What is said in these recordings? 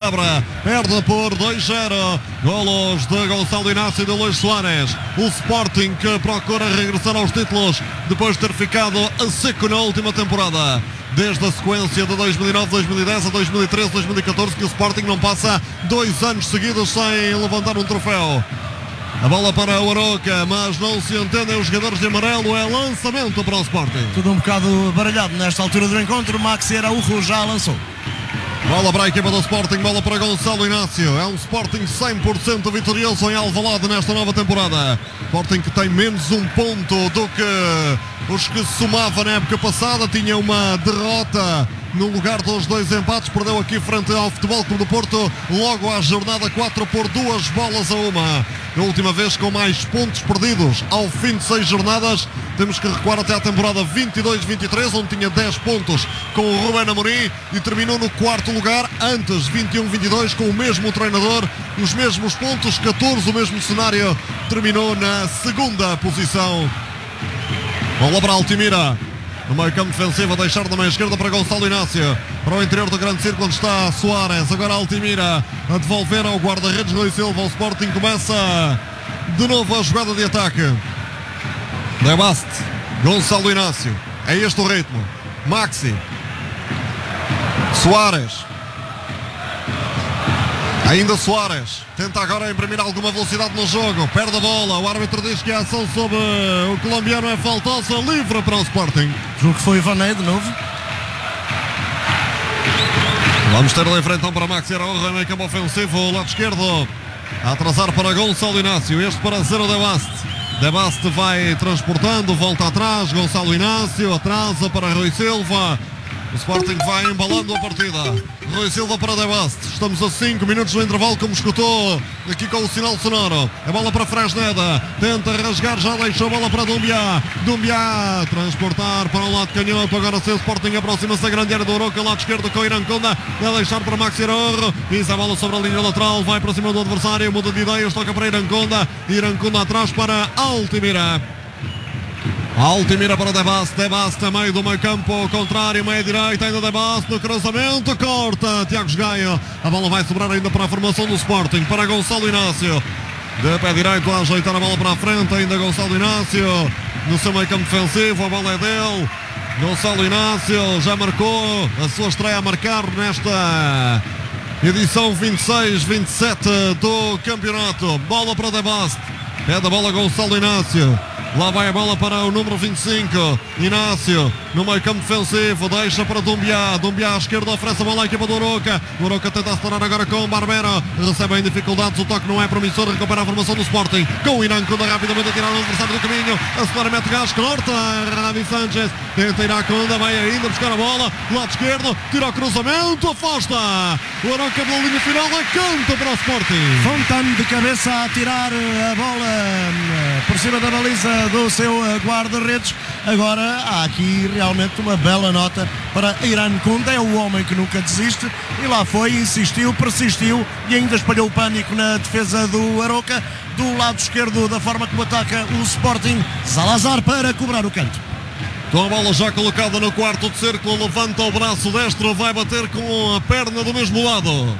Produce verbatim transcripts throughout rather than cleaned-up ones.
Seabra, perde por dois zero. Golos de Gonçalo Inácio e de Luís Soares. O Sporting que procura regressar aos títulos depois de ter ficado a seco na última temporada. Desde a sequência de dois mil e nove, dois mil e dez a dois mil e treze, dois mil e catorze, que o Sporting não passa dois anos seguidos sem levantar um troféu. A bola para o Aroca, mas não se entendem os jogadores de amarelo. É lançamento para o Sporting. Tudo um bocado baralhado nesta altura do encontro. Maxi Araújo já lançou. Bola para a equipa do Sporting, bola para Gonçalo Inácio. É um Sporting cem por cento vitorioso em Alvalade nesta nova temporada. Sporting que tem menos um ponto do que os que somava na época passada. Tinha uma derrota no lugar dos dois empates. Perdeu aqui frente ao Futebol Clube do Porto logo à jornada quatro por duas bolas a uma. Na última vez com mais pontos perdidos ao fim de seis jornadas. Temos que recuar até à temporada vinte e dois vinte e três, onde tinha dez pontos com o Rubén Amorim e terminou no quarto lugar. Antes, vinte e um vinte e dois, com o mesmo treinador, os mesmos pontos, catorze, o mesmo cenário. Terminou na segunda posição. Bola para Altimira. No meio campo defensivo, a deixar da meia esquerda para Gonçalo Inácio. Para o interior do grande círculo onde está Soares. Agora Altimira a devolver ao guarda-redes Rui Silva. O Sporting começa de novo a jogada de ataque. Debaste, Gonçalo Inácio. É este o ritmo. Maxi. Soares. Ainda Soares. Tenta agora imprimir alguma velocidade no jogo. Perde a bola. O árbitro diz que a ação sobre o colombiano é faltosa. Livre para o Sporting. Julgo que foi o Vané de novo. Vamos ter ali frente para Maxi Araújo em campo ofensivo. Lado esquerdo. A atrasar para Gonçalo Inácio. Este para Zero Debaste. Debaste vai transportando. Volta atrás. Gonçalo Inácio. Atrasa para Rui Silva. O Sporting vai embalando a partida. Rui Silva para Debaste. Estamos a cinco minutos do intervalo, como escutou aqui com o sinal sonoro. A bola para Fresneda. Tenta rasgar, já deixou a bola para Dumbiá. Dumbiá transportar para o lado canhoto. Agora sim o Sporting aproxima-se da grande área do Aroca. Lado esquerdo com Iranconda. Vai deixar para Maxi Araújo. Pisa a bola sobre a linha lateral. Vai para cima do adversário. Muda de ideias. Toca para Iranconda. Iranconda atrás para Altimira. Altimira para Debaste, Debaste a meio do meio campo, ao contrário, meia direita, ainda Debaste no cruzamento, corta Tiago Gaio. A bola vai sobrar ainda para a formação do Sporting, para Gonçalo Inácio. De pé direito a ajeitar a bola para a frente, ainda Gonçalo Inácio no seu meio campo defensivo, a bola é dele. Gonçalo Inácio já marcou a sua estreia a marcar nesta edição vinte e seis vinte e sete do campeonato. Bola para Debaste, pede a bola Gonçalo Inácio. Lá vai a bola para o número vinte e cinco, Inácio, no meio campo defensivo, deixa para Dumbiá, Dumbiá à esquerda, oferece a bola à equipa do Aroca. O Aroca tenta acelerar agora com o Barbera, recebe em dificuldades, o toque não é promissor, recupera a formação do Sporting, com o Iranconda rapidamente a tirar o adversário do caminho, acelera, mete gás, corta, Ravi Sanchez, tenta Iranconda, vai ainda buscar a bola, lado esquerdo, tira o cruzamento, afasta, o Aroca pela linha final, é canto para o Sporting. Fontane de cabeça a tirar a bola por cima da baliza do seu guarda-redes. Agora há aqui realmente uma bela nota para Iranconda, é o homem que nunca desiste e lá foi, insistiu, persistiu e ainda espalhou o pânico na defesa do Aroca. Do lado esquerdo, da forma como ataca o Sporting, Salazar para cobrar o canto. Com a bola já colocada no quarto de círculo, levanta o braço destro, vai bater com a perna do mesmo lado.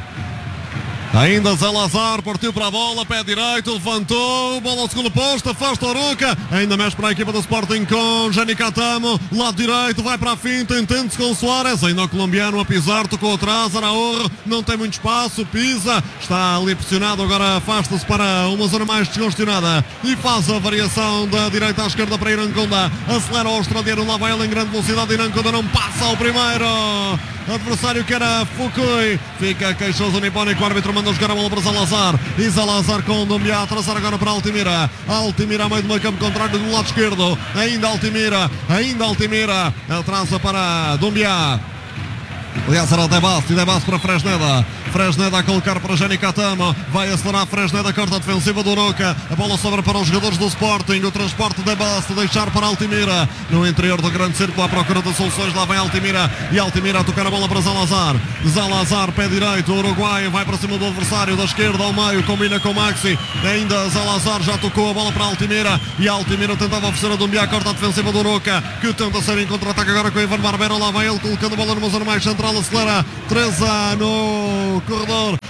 Ainda Salazar partiu para a bola, pé direito, levantou, bola ao segundo posto, afasta o Aroca, ainda mexe para a equipa do Sporting com Jani Catamo, lado direito, vai para a finta, entende-se com o Soares, ainda o colombiano a pisar, tocou atrás, Araújo, não tem muito espaço, pisa, está ali pressionado, agora afasta-se para uma zona mais descongestionada e faz a variação da direita à esquerda para Iranconda, acelera o australiano, lá vai ele em grande velocidade, Iranconda não passa ao primeiro adversário que era Fukui, fica queixoso o nipónico, o árbitro manda jogar a bola para Salazar e Salazar com Dumbiá a traçar agora para Altimira. Altimira a meio do meio campo contrário do lado esquerdo, ainda Altimira, ainda Altimira, atrasa para Dumbiá. Aliás, era Debaste, Debaste para Fresneda. Fresneda a colocar para Jani Catamo. Vai acelerar Fresneda, corta a defensiva do Aroca. A bola sobra para os jogadores do Sporting. O transporte de Debaste, deixar para Altimira. No interior do grande círculo à procura de soluções. Lá vem Altimira. E Altimira a tocar a bola para Salazar. Salazar, pé direito. O Uruguai vai para cima do adversário. Da esquerda ao meio, combina com Maxi. Ainda Salazar já tocou a bola para Altimira. E Altimira tentava oferecer a Dumbiá, corta a defensiva do Aroca, que tenta ser em contra-ataque agora com o Ivan Barbera. Lá vai ele colocando a bola numa zona mais central. Acelera Teresa no corredor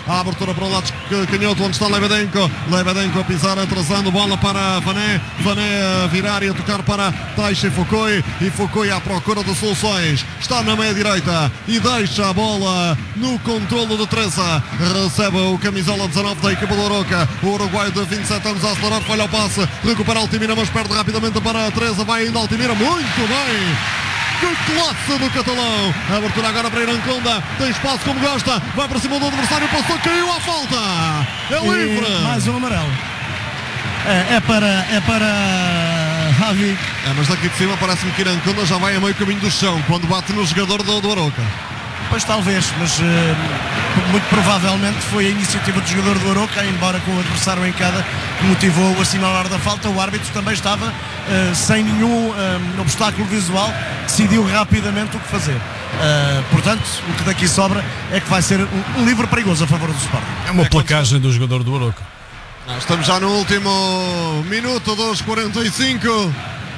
A abertura para o lado canhoto, onde está Lebedenko. Lebedenko a pisar, atrasando, bola para Vané. Vané a virar e a tocar para Taixa e Foucault. E Foucault à procura de soluções. Está na meia direita e deixa a bola no controlo de Teresa. Recebe o camisola dezanove da equipa do Arouca. O uruguaio de vinte e sete anos a acelerar, falha o passe. Recupera Altimira, mas perde rapidamente para a Teresa. Vai ainda Altimira, muito bem. Que classe do catalão. A abertura agora para Iranconda. Tem espaço como gosta. Vai para cima do adversário. Passou, caiu à falta. É livre. E mais um amarelo. É, é para é para Javi. É, mas daqui de cima parece-me que Iranconda já vai a meio caminho do chão quando bate no jogador do, do Arouca. Pois talvez, mas uh, muito provavelmente foi a iniciativa do jogador do Arouca, embora com o adversário em cada, que motivou o assinalar da falta. O árbitro também estava uh, sem nenhum uh, obstáculo visual, decidiu rapidamente o que fazer. Uh, portanto, o que daqui sobra é que vai ser um, um livre perigoso a favor do Sporting. É uma placagem do jogador do Arouca. Estamos já no último minuto dos quarenta e cinco.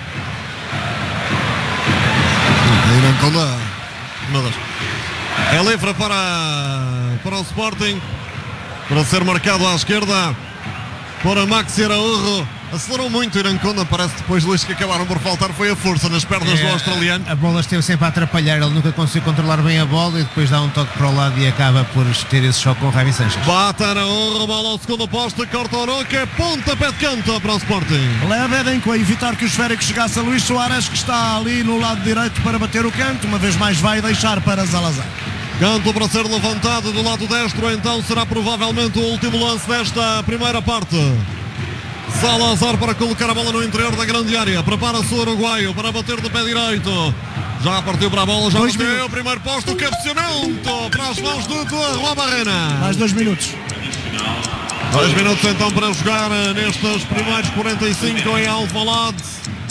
Iranconda, meu Deus. É livre para, para o Sporting, para ser marcado à esquerda para Maxi Araújo. Acelerou muito Iranconda, parece depois Luís que acabaram por faltar foi a força nas pernas é, do australiano. A bola esteve sempre a atrapalhar, ele nunca conseguiu controlar bem a bola e depois dá um toque para o lado e acaba por ter esse choque com o Javi Sanches. Bate Araújo, bola ao segundo posto, corta o Arouca, pontapé de canto para o Sporting. Lebedenko a evitar que o esférico chegasse a Luís Soares, que está ali no lado direito para bater o canto, uma vez mais vai deixar para Zalazar. Canto para ser levantado do lado destro, então será provavelmente o último lance desta primeira parte. Salazar para colocar a bola no interior da grande área. Prepara-se o uruguaio para bater de pé direito. Já partiu para a bola, já dois bateu minutos. o primeiro posto, cabeceamento para as mãos de Rua Barrena. Mais dois minutos. Dois minutos então para jogar nestes primeiros quarenta e cinco em Alvalade.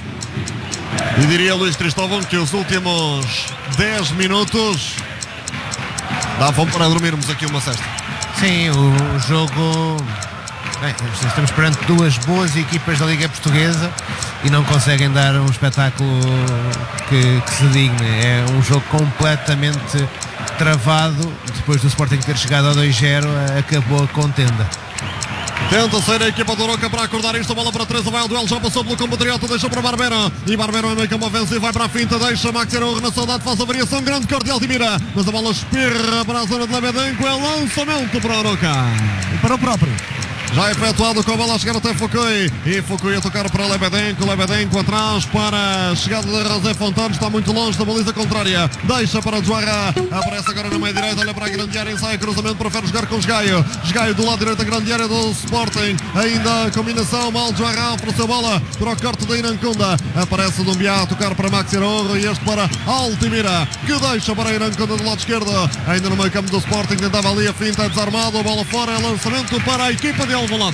E diria Luís Cristóvão que os últimos dez minutos davam para dormirmos aqui uma cesta. Sim, o jogo... Bem, estamos perante duas boas equipas da Liga Portuguesa e não conseguem dar um espetáculo que, que se digne. É um jogo completamente travado. Depois do Sporting ter chegado a dois zero, acabou a contenda. Tenta sair a equipa do Arouca para acordar isto, a bola para Teresa, vai ao duelo, já passou pelo compatriota, deixa para Barbera, e Barbera é meio campo ofensivo, vai para a finta, deixa Maxi Araújo na saudade, faz a variação, grande corte de Altimira, mas a bola espirra para a zona de Lebedenko, é lançamento para o Arouca. E para o próprio. Já efetuado com a bola a chegar até Foucault e Foucault a tocar para Lebedenko, Lebedenko atrás para a chegada de José Fontana, está muito longe da baliza contrária, deixa para Joarra, aparece agora na meia direita, olha para a grande área, ensaia cruzamento, prefere jogar com Esgaio, Esgaio do lado direito da grande área do Sporting, ainda a combinação, mal Joarra ofereceu bola para o corte da Iranconda, aparece Dumbiá a tocar para Maxi Araújo e este para Altimira, que deixa para a Iranconda do lado esquerdo, ainda no meio campo do Sporting, tentava ali a finta, desarmado, a bola fora, é lançamento para a equipa de Alvalade.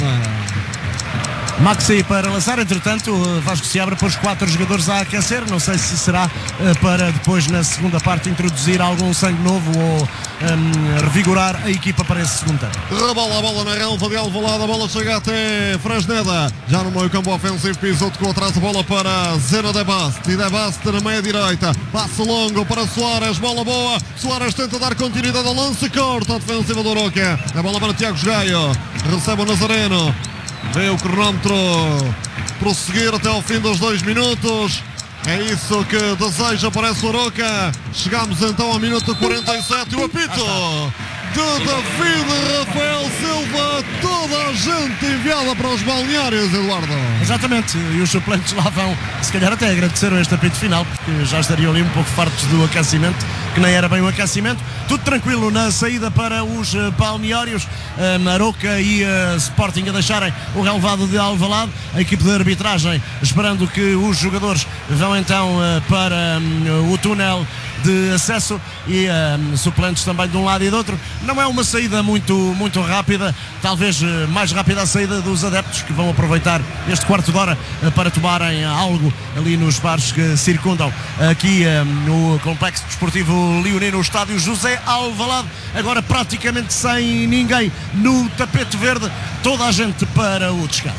Maxi para lançar, entretanto Vasco se abre para os quatro jogadores a aquecer, não sei se será para depois na segunda parte introduzir algum sangue novo ou um, revigorar a equipa para esse segundo tempo. Rebola a bola na relva de Alvalade, a bola chega até Fresneda, já no meio campo ofensivo, pisou com atrás a bola para Zeno de Bast, e de Bast na meia direita, passe longo para Soares, bola boa, Soares tenta dar continuidade ao lance, corta a defensiva do Arouca, a bola para Tiago Gaio, recebe o Nazareno, vê o cronómetro prosseguir até ao fim dos dois minutos. É isso que deseja, parece o Arouca. Chegamos então ao minuto quarenta e sete. O apito de David Rafael Silva. Toda a gente enviada para os balneários, Eduardo. Exatamente, e os suplentes lá vão, se calhar até agradeceram este apito final, porque já estariam ali um pouco fartos do aquecimento, que nem era bem um aquecimento. Tudo tranquilo na saída para os uh, balneários, uh, Arouca e uh, Sporting a deixarem o relvado de Alvalade, a equipe de arbitragem esperando que os jogadores vão então uh, para um, o túnel de acesso e uh, suplentes também de um lado e do outro. Não é uma saída muito, muito rápida, talvez uh, mais rápida a saída dos adeptos, que vão aproveitar este quarto de hora uh, para tomarem algo ali nos bares que circundam aqui uh, no Complexo Desportivo Leonino, o estádio José Alvalade, agora praticamente sem ninguém no tapete verde, toda a gente para o descanso.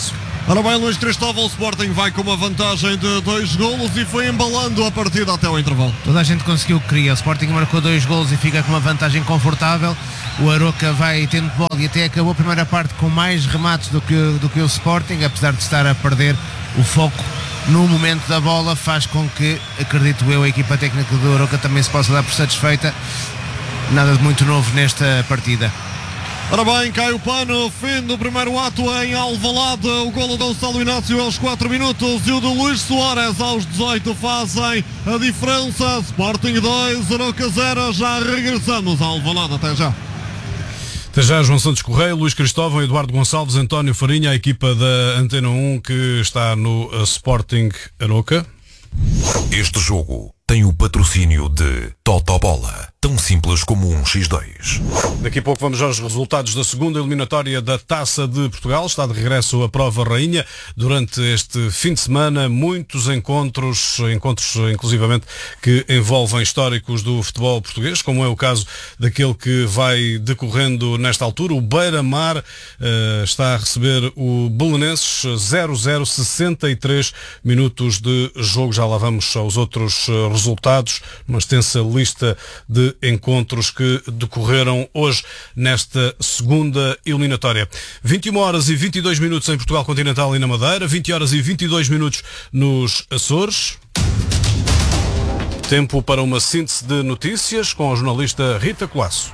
Ora bem, Luís Cristóvão, o Sporting vai com uma vantagem de dois golos e foi embalando a partida até o intervalo. Toda a gente conseguiu o que queria. O Sporting marcou dois golos e fica com uma vantagem confortável. O Aroca vai tendo bola e até acabou a primeira parte com mais remates do que, do que o Sporting, apesar de estar a perder o foco no momento da bola, faz com que, acredito eu, a equipa técnica do Aroca também se possa dar por satisfeita. Nada de muito novo nesta partida. Ora bem, cai o pano, fim do primeiro ato em Alvalade, o golo de Gonçalo Inácio aos quatro minutos e o de Luís Soares aos dezoito fazem a diferença. Sporting dois, Aroca zero, já regressamos a Alvalade, até já. Até já, João Santos Correia, Luís Cristóvão, Eduardo Gonçalves, António Farinha, a equipa da Antena um que está no Sporting Aroca. Este jogo tem o patrocínio de Totobola, tão simples como um xis dois. Daqui a pouco vamos aos resultados da segunda eliminatória da Taça de Portugal. Está de regresso a Prova Rainha. Durante este fim de semana, muitos encontros, encontros inclusivamente que envolvem históricos do futebol português, como é o caso daquele que vai decorrendo nesta altura. O Beira-Mar uh, está a receber o Belenenses, zero zero, sessenta e três minutos de jogo. Já lá vamos aos outros uh, resultados, uma extensa lista de encontros que decorreram hoje nesta segunda eliminatória. vinte e uma horas e vinte e dois minutos em Portugal Continental e na Madeira, vinte horas e vinte e dois minutos nos Açores. Tempo para uma síntese de notícias com a jornalista Rita Colasso.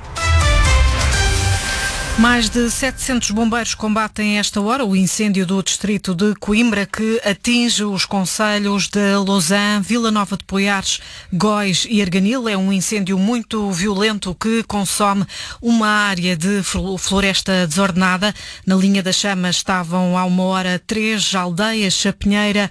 Mais de setecentos bombeiros combatem a esta hora o incêndio do distrito de Coimbra que atinge os concelhos de Lousã, Vila Nova de Poiares, Góis e Arganil. É um incêndio muito violento que consome uma área de floresta desordenada. Na linha das chamas estavam há uma hora três aldeias, Chapinheira,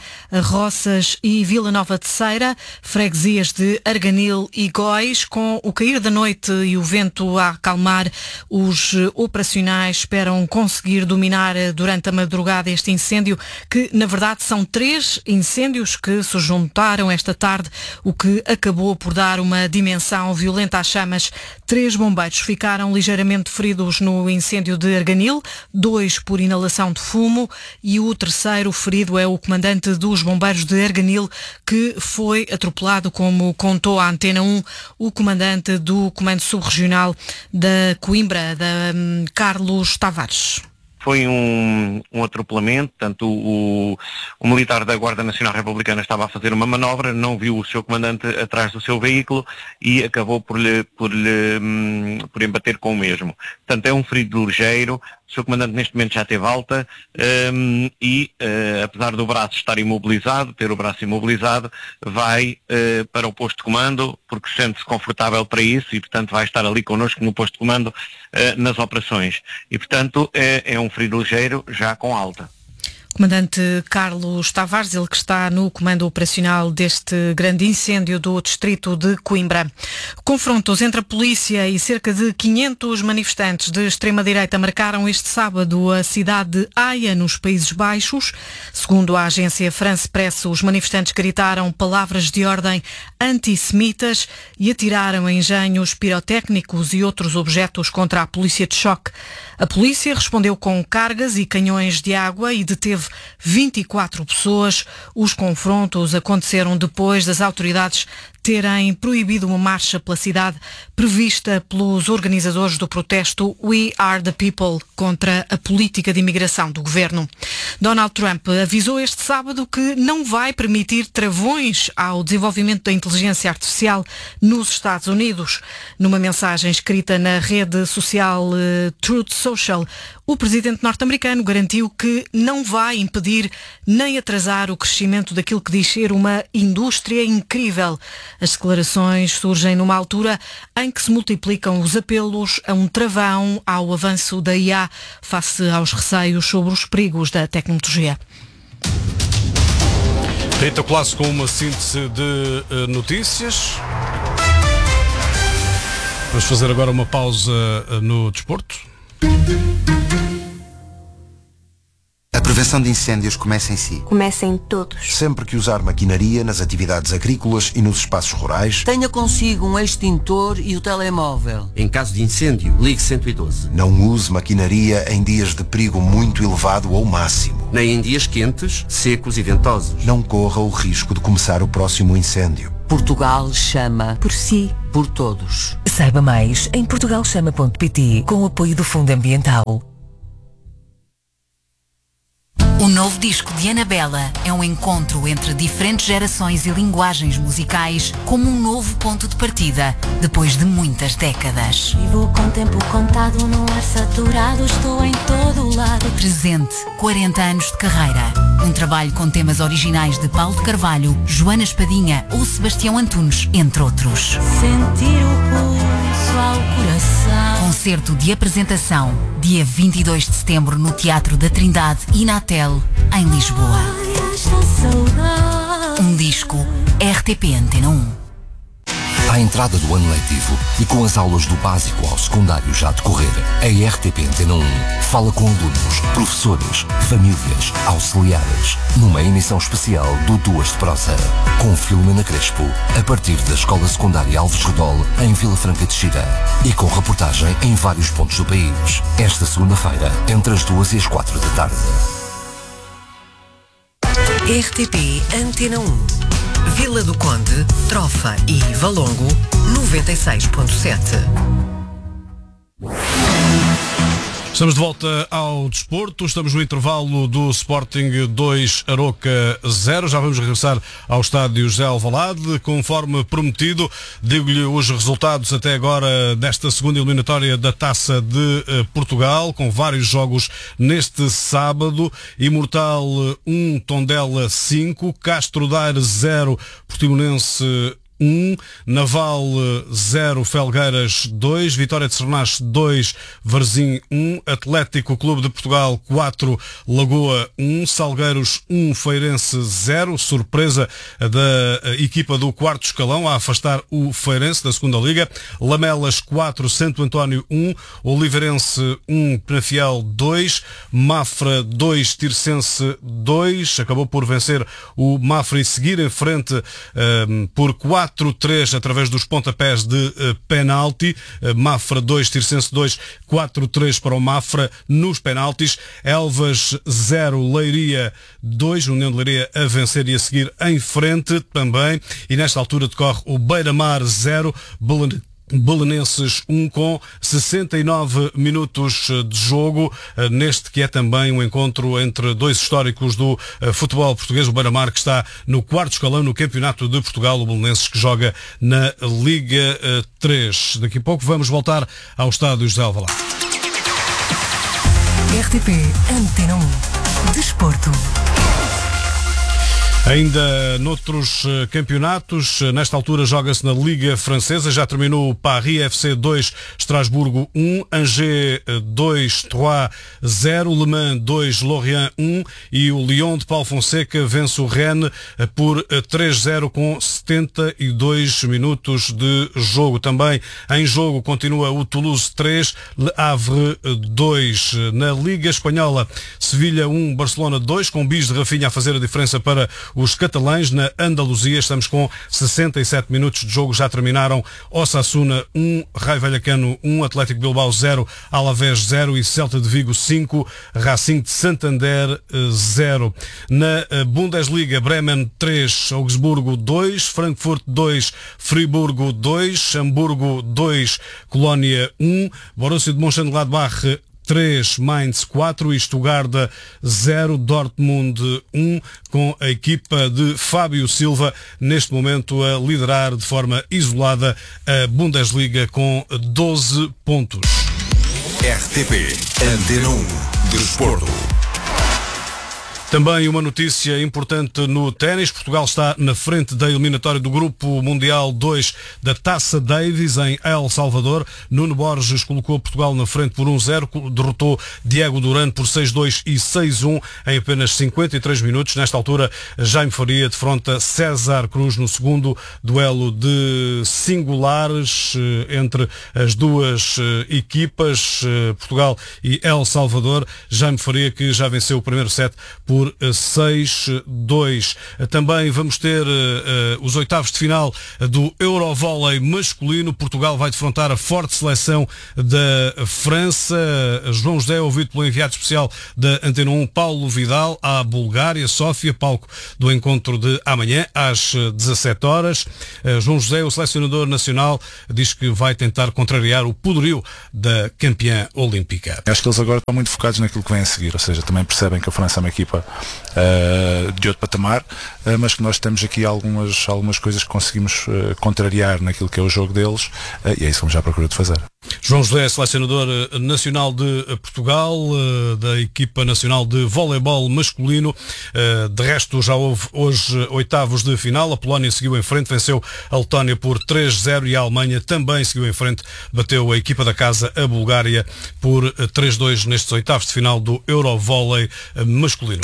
Roças e Vila Nova de Ceira, freguesias de Arganil e Góis. Com o cair da noite e o vento a acalmar, os operacionais esperam conseguir dominar durante a madrugada este incêndio, que na verdade são três incêndios que se juntaram esta tarde, o que acabou por dar uma dimensão violenta às chamas. Três bombeiros ficaram ligeiramente feridos no incêndio de Arganil, dois por inalação de fumo e o terceiro ferido é o comandante dos bombeiros de Arganil, que foi atropelado, como contou à Antena um o comandante do Comando Subregional da Coimbra, da Carlos Tavares. Foi um, um atropelamento, portanto o, o militar da Guarda Nacional Republicana estava a fazer uma manobra, não viu o seu comandante atrás do seu veículo e acabou por lhe, por lhe, hum, por embater com o mesmo. Portanto, é um ferido ligeiro. O seu comandante neste momento já teve alta um, e, uh, apesar do braço estar imobilizado, ter o braço imobilizado, vai uh, para o posto de comando, porque sente-se confortável para isso e, portanto, vai estar ali connosco no posto de comando uh, nas operações. E, portanto, é, é um ferido ligeiro já com alta. Comandante Carlos Tavares, ele que está no comando operacional deste grande incêndio do distrito de Coimbra. Confrontos entre a polícia e cerca de quinhentos manifestantes de extrema-direita marcaram este sábado a cidade de Haia, nos Países Baixos. Segundo a agência France Press, os manifestantes gritaram palavras de ordem antissemitas e atiraram engenhos pirotécnicos e outros objetos contra a polícia de choque. A polícia respondeu com cargas e canhões de água e deteve vinte e quatro pessoas. Os confrontos aconteceram depois das autoridades terem proibido uma marcha pela cidade prevista pelos organizadores do protesto We Are the People contra a política de imigração do governo. Donald Trump avisou este sábado que não vai permitir travões ao desenvolvimento da inteligência artificial nos Estados Unidos. Numa mensagem escrita na rede social uh, Truth Social, o presidente norte-americano garantiu que não vai impedir nem atrasar o crescimento daquilo que diz ser uma indústria incrível. As declarações surgem numa altura em que se multiplicam os apelos a um travão ao avanço da I A face aos receios sobre os perigos da tecnologia. Rita Colasso com uma síntese de uh, notícias. Vamos fazer agora uma pausa uh, no desporto. A prevenção de incêndios começa em si. Começa em todos. Sempre que usar maquinaria nas atividades agrícolas e nos espaços rurais, tenha consigo um extintor e o telemóvel. Em caso de incêndio, ligue cento e doze. Não use maquinaria em dias de perigo muito elevado ou máximo. nem em dias quentes, secos e ventosos. Não corra o risco de começar o próximo incêndio. Portugal chama por si, por todos. Saiba mais em portugal chama ponto pt com o apoio do Fundo Ambiental. O novo disco de Anabela é um encontro entre diferentes gerações e linguagens musicais como um novo ponto de partida, depois de muitas décadas. Vivo com tempo contado, no ar saturado, estou em todo o lado. Presente, quarenta anos de carreira. Um trabalho com temas originais de Paulo de Carvalho, Joana Espadinha ou Sebastião Antunes, entre outros. Sentir o pulso ao coração. Concerto de apresentação, dia vinte e dois de setembro no Teatro da Trindade e na Tel, em Lisboa. Um disco R T P Antena um. À entrada do ano letivo e com as aulas do básico ao secundário já a decorrer, a R T P Antena um fala com alunos, professores, famílias, auxiliares, numa emissão especial do Duas de Prosa, com Filomena Crespo, a partir da Escola Secundária Alves Redol, em Vila Franca de Xira, e com reportagem em vários pontos do país, esta segunda-feira, entre as duas e as quatro da tarde. R T P Antena um. Vila do Conde, Trofa e Valongo, noventa e seis ponto sete. Estamos de volta ao desporto, estamos no intervalo do Sporting dois, Aroca zero. Já vamos regressar ao estádio José Alvalade, conforme prometido. Digo-lhe os resultados até agora desta segunda eliminatória da Taça de eh, Portugal, com vários jogos neste sábado. Imortal um, Tondela cinco, Castro Daire zero, Portimonense um, Naval zero, Felgueiras dois, Vitória de Sernache dois, Varzim um, Atlético Clube de Portugal quatro, Lagoa um, Salgueiros um, Feirense zero, surpresa da equipa do quarto escalão a afastar o Feirense da segunda liga. Lamelas quatro, Santo António um, Oliveirense um, Penafiel dois, Mafra dois, Tirsense dois, acabou por vencer o Mafra e seguir em frente um, por quatro quatro três através dos pontapés de uh, penalti. Uh, Mafra dois, Tirsense dois, quatro três para o Mafra nos penaltis. Elvas zero, Leiria dois, União de Leiria a vencer e a seguir em frente também. E nesta altura decorre o Beira-Mar zero, Belenenses Belenenses um, com sessenta e nove minutos de jogo, neste que é também um encontro entre dois históricos do futebol português, o Beira-Mar, que está no quarto escalão no Campeonato de Portugal, o Belenenses, que joga na Liga três. Daqui a pouco vamos voltar ao estádio José Alvalade. R T P Antena um. Desporto. Ainda noutros campeonatos, nesta altura joga-se na Liga Francesa, já terminou o Paris F C dois, Estrasburgo um, Angers dois, Troyes zero, Le Mans dois, Lorient um e o Lyon de Paulo Fonseca vence o Rennes por três zero com setenta e dois minutos de jogo. Também em jogo continua o Toulouse três, Le Havre dois. Na Liga Espanhola, Sevilha um, Barcelona dois, com bis de Rafinha a fazer a diferença para os catalães. Na Andaluzia estamos com sessenta e sete minutos de jogo, já terminaram Osasuna um, Raio Vallecano um, Atlético Bilbao zero, Alavés zero e Celta de Vigo cinco, Racing de Santander zero. Na Bundesliga, Bremen três, Augsburgo dois, Frankfurt dois, Friburgo dois, Hamburgo dois, Colónia um, Borussia de Mönchengladbach três, Mainz quatro e Stuttgart zero, Dortmund um, com a equipa de Fábio Silva neste momento a liderar de forma isolada a Bundesliga com doze pontos. R T P Antena um. Desporto. Também uma notícia importante no ténis. Portugal está na frente da eliminatória do Grupo Mundial dois da Taça Davis em El Salvador. Nuno Borges colocou Portugal na frente por um zero, derrotou Diego Duran por seis dois e seis um em apenas cinquenta e três minutos. Nesta altura, Jaime Faria defronta César Cruz no segundo duelo de singulares entre as duas equipas, Portugal e El Salvador. Jaime Faria, que já venceu o primeiro set por por seis a dois. Também vamos ter uh, os oitavos de final do Eurovôlei masculino. Portugal vai defrontar a forte seleção da França. João José, ouvido pelo enviado especial da Antena um, Paulo Vidal, à Bulgária, Sófia, palco do encontro de amanhã, às dezassete horas. Uh, João José, o selecionador nacional, diz que vai tentar contrariar o poderio da campeã olímpica. Acho que eles agora estão muito focados naquilo que vem a seguir, ou seja, também percebem que a França é uma equipa uh, de outro patamar, uh, mas que nós temos aqui algumas, algumas coisas que conseguimos uh, contrariar naquilo que é o jogo deles, uh, e é isso que vamos já à procura de fazer. João José, selecionador nacional de Portugal, uh, da equipa nacional de voleibol masculino. Uh, de resto, já houve hoje oitavos de final. A Polónia seguiu em frente, venceu a Letónia por três a zero e a Alemanha também seguiu em frente, bateu a equipa da casa, a Bulgária, por três a dois nestes oitavos de final do Eurovôlei masculino.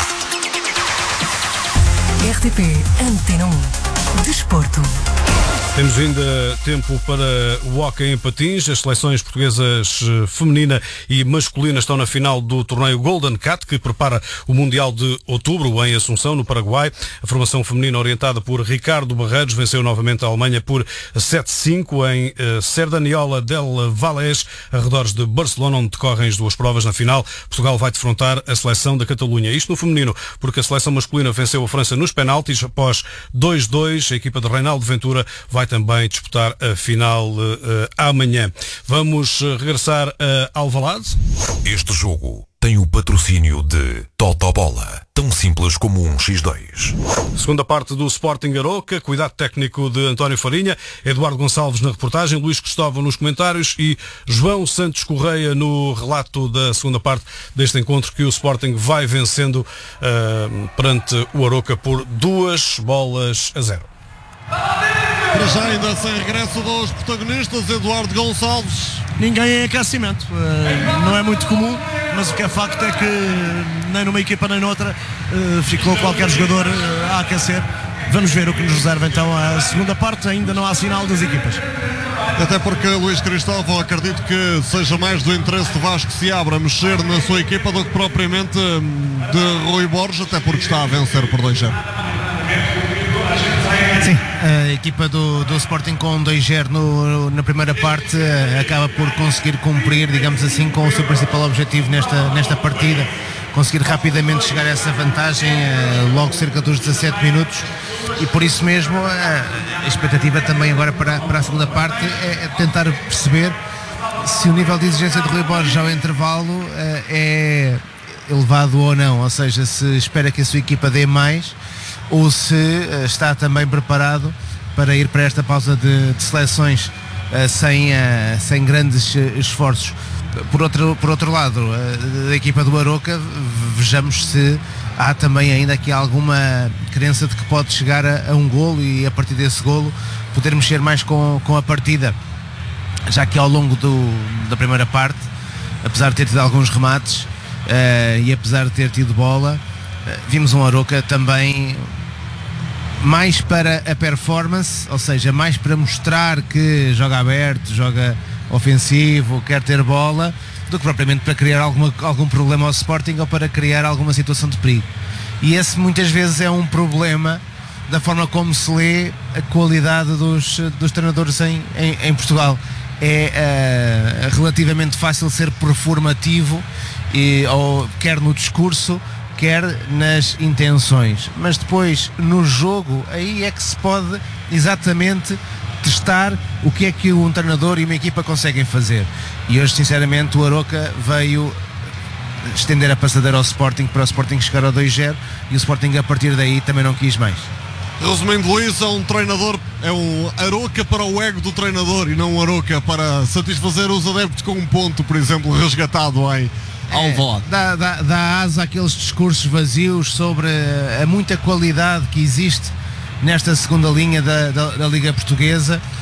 R T P Antena um. Desporto. Temos ainda tempo para o hóquei em patins. As seleções portuguesas feminina e masculina estão na final do torneio Golden Cat, que prepara o Mundial de Outubro em Assunção, no Paraguai. A formação feminina, orientada por Ricardo Barreiros, venceu novamente a Alemanha por sete a cinco em Cerdaniola del Vallès, arredores de Barcelona, onde decorrem as duas provas. Na final, Portugal vai defrontar a seleção da Catalunha. Isto no feminino, porque a seleção masculina venceu a França nos penaltis após dois a dois. A equipa de Reinaldo Ventura vai também disputar a final uh, amanhã. Vamos uh, regressar a Alvalade. Este jogo tem o patrocínio de Totobola, tão simples como um xis dois. Segunda parte do Sporting Aroca, cuidado técnico de António Farinha, Eduardo Gonçalves na reportagem, Luís Cristóvão nos comentários e João Santos Correia no relato da segunda parte deste encontro, que o Sporting vai vencendo uh, perante o Aroca por duas bolas a zero. Para já ainda sem regresso dos protagonistas, Eduardo Gonçalves. Ninguém em aquecimento, uh, não é muito comum, mas o que é facto é que nem numa equipa nem noutra uh, ficou qualquer jogador uh, a aquecer. Vamos ver o que nos reserva então a segunda parte, ainda não há sinal das equipas. Até porque Luís Cristóvão, acredito que seja mais do interesse de Vasco Seabra mexer na sua equipa do que propriamente de Rui Borges, até porque está a vencer por dois a zero. Sim, a equipa do, do Sporting com dois a zero no, na primeira parte acaba por conseguir cumprir, digamos assim, com o seu principal objetivo nesta, nesta partida, conseguir rapidamente chegar a essa vantagem logo cerca dos dezassete minutos, e por isso mesmo a expectativa também agora para, para a segunda parte é tentar perceber se o nível de exigência de Rui Borges ao intervalo é elevado ou não, ou seja, se espera que a sua equipa dê mais ou se uh, está também preparado para ir para esta pausa de, de seleções uh, sem, uh, sem grandes uh, esforços. Por outro, por outro lado, uh, da equipa do Aroca, vejamos se há também ainda aqui alguma crença de que pode chegar a, a um golo e a partir desse golo poder mexer mais com, com a partida, já que ao longo do, da primeira parte, apesar de ter tido alguns remates uh, e apesar de ter tido bola, uh, vimos um Aroca também mais para a performance, ou seja, mais para mostrar que joga aberto, joga ofensivo, quer ter bola, do que propriamente para criar alguma, algum problema ao Sporting ou para criar alguma situação de perigo. E esse muitas vezes é um problema da forma como se lê a qualidade dos, dos treinadores em, em, em Portugal. É uh, relativamente fácil ser performativo, e, ou, quer no discurso, quer nas intenções, mas depois no jogo aí é que se pode exatamente testar o que é que um treinador e uma equipa conseguem fazer. E hoje sinceramente o Aroca veio estender a passadeira ao Sporting para o Sporting chegar ao dois a zero, e o Sporting a partir daí também não quis mais. Resumindo, Luís, é um treinador, é um Aroca para o ego do treinador e não um Aroca para satisfazer os adeptos com um ponto, por exemplo, resgatado em Alvalade. É, dá, dá, dá asa àqueles discursos vazios sobre a muita qualidade que existe nesta segunda linha da, da, da Liga Portuguesa,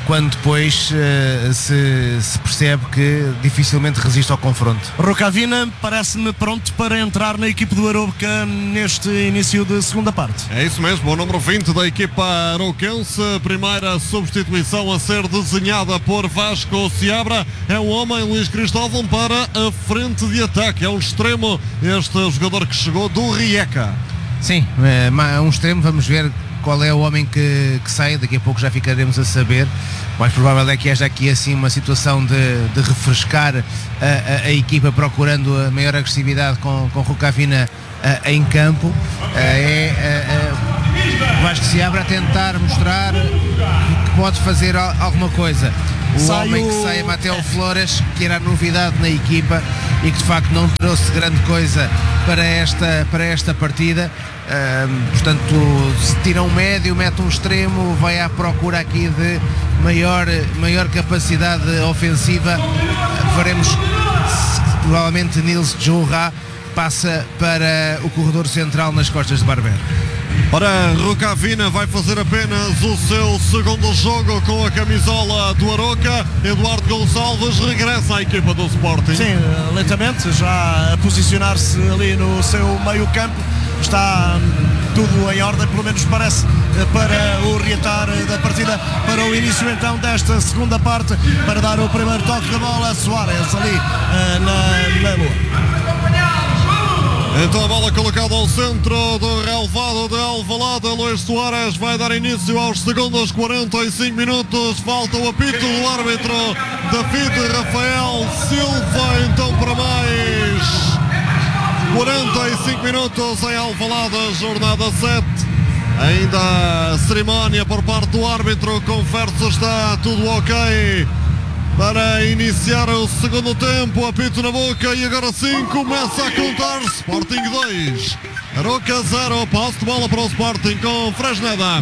quando depois uh, se, se percebe que dificilmente resiste ao confronto. Rocavina parece-me pronto para entrar na equipe do Arouca neste início de segunda parte. É isso mesmo, o número vinte da equipa arouquense, primeira substituição a ser desenhada por Vasco Seabra, é o homem Luís Cristóvão para a frente de ataque, é o extremo, este jogador que chegou do Rijeka. Sim, é um extremo, vamos ver qual é o homem que, que sai, daqui a pouco já ficaremos a saber. O mais provável é que haja aqui assim uma situação de, de refrescar a, a, a equipa procurando a maior agressividade com, com Rocavina a, a, em campo. A, é a, a, Vasco Seabra a tentar mostrar que pode fazer alguma coisa. O sai homem o... que sai é Mateo Flores, que era a novidade na equipa e que de facto não trouxe grande coisa para esta, para esta partida. Uh, portanto, se tira um médio, mete um extremo, vai à procura aqui de maior, maior capacidade ofensiva. Uh, veremos se, provavelmente Nils Djourra passa para o corredor central nas costas de Barber. Ora, Rocavina vai fazer apenas o seu segundo jogo com a camisola do Arouca. Eduardo Gonçalves regressa à equipa do Sporting. Sim, lentamente, já a posicionar-se ali no seu meio campo. Está tudo em ordem, pelo menos parece, para o reatar da partida, para o início então desta segunda parte, para dar o primeiro toque de bola a Soares ali na, na lua. Então a bola colocada ao centro do relvado de Alvalade. Luís Soares vai dar início aos segundos quarenta e cinco minutos. Falta o apito do árbitro David Rafael Silva. Então para mais quarenta e cinco minutos em Alvalade, jornada sete. Ainda cerimónia por parte do árbitro. Confere se está tudo ok para iniciar o segundo tempo. Apito na boca e agora sim começa a contar. Sporting dois, Arouca zero. Passo de bola para o Sporting com Fresneda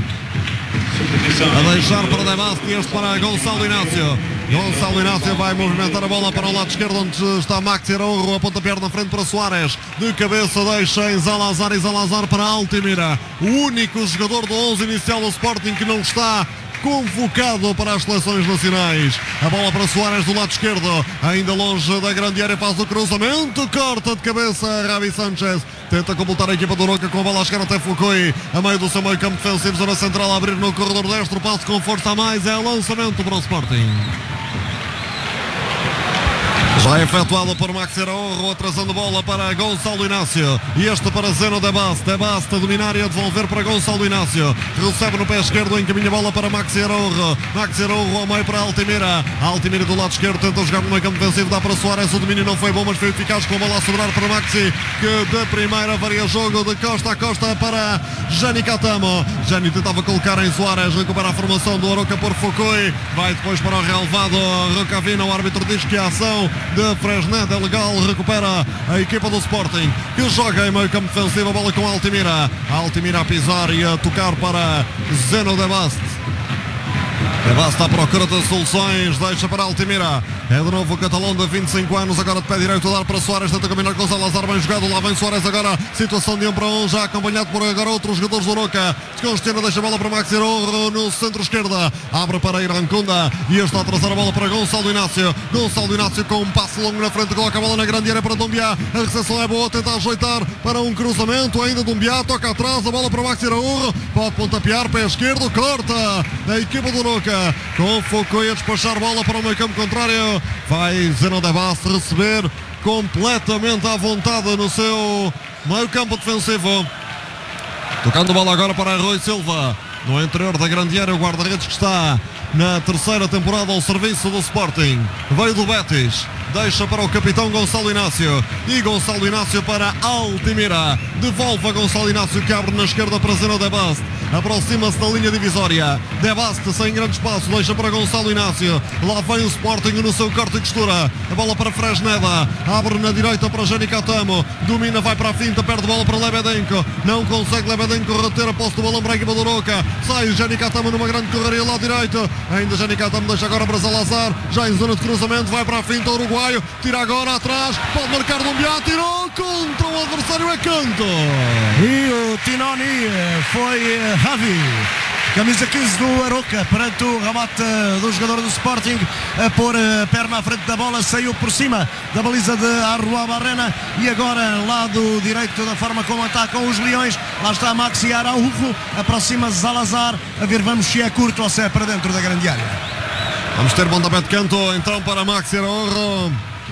a deixar para Debasti, este para Gonçalo Inácio. Gonçalo Inácio vai movimentar a bola para o lado esquerdo, onde está Maxi Araújo, a pontapé na frente para Soares, de cabeça deixa em Zalazar e Zalazar para Altimira, o único jogador do onze inicial do Sporting que não está convocado para as seleções nacionais. A bola para Soares do lado esquerdo, ainda longe da grande área, faz o cruzamento, corta de cabeça Ravi Sanchez, tenta completar a equipa do Arouca com a bola a chegar até Foucault, a meio do seu meio campo defensivo, zona central a abrir no corredor destro, passo com força a mais, é lançamento para o Sporting. Já efetuado por Maxi Araújo, atrasando bola para Gonçalo Inácio. E este para Zeno Debast. Debast a dominar e a devolver para Gonçalo Inácio. Recebe no pé esquerdo, encaminha a bola para Maxi Araújo. Maxi Araújo ao meio para Altimira. Altimira do lado esquerdo, tenta jogar no meio campo defensivo, dá para Soares. O domínio não foi bom, mas foi eficaz com a bola a sobrar para Maxi, que de primeira varia jogo de costa a costa para Jani Catamo. Jani tentava colocar em Soares, recupera a formação do Arouca por Foucault. Vai depois para o relvado Rocavina. O árbitro diz que a ação de Fresneda é legal, recupera a equipa do Sporting, que joga em meio campo defensivo, a bola com Altimira. Altimira a pisar e a tocar para Zeno Debast. Debast à procura de soluções, deixa para Altimira. É de novo o catalão de vinte e cinco anos, agora de pé direito a dar para Soares, tenta combinar com Salazar, bem jogado, lá vem Soares agora, situação de um para um, já acompanhado por agora outros jogadores do Arouca. Desconstena, deixa a bola para Maxi Araújo no centro esquerda, abre para Irancunda e está a traçar a bola para Gonçalo Inácio. Gonçalo Inácio com um passo longo na frente, coloca a bola na grande área para Dumbiá, a recepção é boa, tenta ajeitar para um cruzamento, ainda Dumbiá, toca atrás, a bola para Maxi Araújo, pode pontapear, pé esquerdo, corta a equipa do Arouca, com Foucault a despachar bola para o meio campo contrário. Vai Zeno Debast receber completamente à vontade no seu meio campo defensivo. Tocando bola agora para Rui Silva, no interior da grande área, o guarda-redes que está na terceira temporada ao serviço do Sporting. Veio do Betis, deixa para o capitão Gonçalo Inácio. E Gonçalo Inácio para Altimira. Devolve a Gonçalo Inácio, que abre na esquerda para Zeno Debast. Aproxima-se da linha divisória. Debast sem grande espaço, deixa para Gonçalo Inácio. Lá vem o Sporting no seu corte e costura. A bola para Fresneda, abre na direita para Jani Catamo. Domina, vai para a finta, perde a bola para Lebedenko. Não consegue Lebedenko reter a posse do balão para a equipa do Arouca. Sai Jani Catamo numa grande correria lá direito. Ainda Jani Catamo deixa agora para Salazar. Já em zona de cruzamento, vai para a finta o uruguaio. Tira agora atrás, pode marcar Dumbiá, tirou contra o adversário, é canto. E o Tinoni foi Ravi Camisa quinze do Aroca, perante o remate do jogador do Sporting, a pôr a perna à frente da bola, saiu por cima da baliza de Arruabarrena e agora lado direito da forma como atacam os Leões. Lá está Maxi Araújo, aproxima Zalazar, a ver vamos se é curto ou se é para dentro da grande área. Vamos ter pontapé de canto então para Maxi Araújo.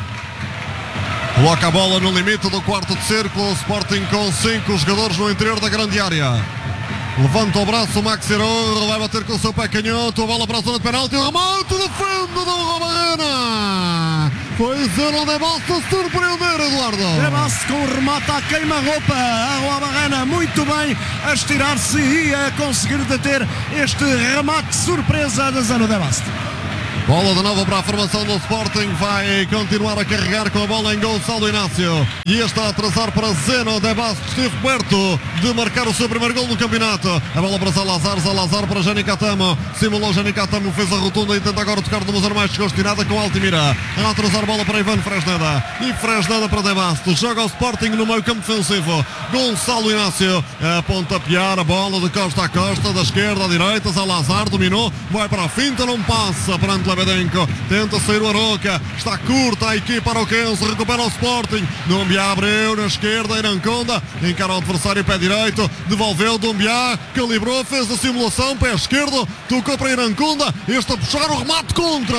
Coloca a bola no limite do quarto de círculo, o Sporting com cinco jogadores no interior da grande área. Levanta o braço, o Maxi Araújo vai bater com o seu pé canhoto, a bola para a zona de penalti, o remate, defende do Arruabarrena. Foi Zeno de Basto a surpreender, Eduardo. De Basto com o remate à queima-roupa, Arruabarrena muito bem a estirar-se e a conseguir deter este remate surpresa de Zeno de Basto. Bola de novo para a formação do Sporting, vai continuar a carregar com a bola em Gonçalo Inácio e está a atrasar para Zeno de Basto, esteve perto de marcar o seu primeiro gol no campeonato. A bola para Zalazar, Zalazar para Jani Catamo, simulou Jani Catamo, fez a rotunda e tenta agora tocar numa zona mais descontinada com Altimira, a atrasar a bola para Ivan Fresneda e Fresneda para De Basto, joga o Sporting no meio campo defensivo, Gonçalo Inácio a pontapear a bola de costa a costa, da esquerda à direita, Zalazar dominou, vai para a finta, não passa perante Lebedenko, tenta sair o Aroca, está curta a equipa aroquense, recupera o Sporting, Doumbia abriu na esquerda, Iranconda, encara o adversário pé direito, devolveu Doumbia, calibrou, fez a simulação, pé esquerdo, tocou para Iranconda, este a puxar o remate contra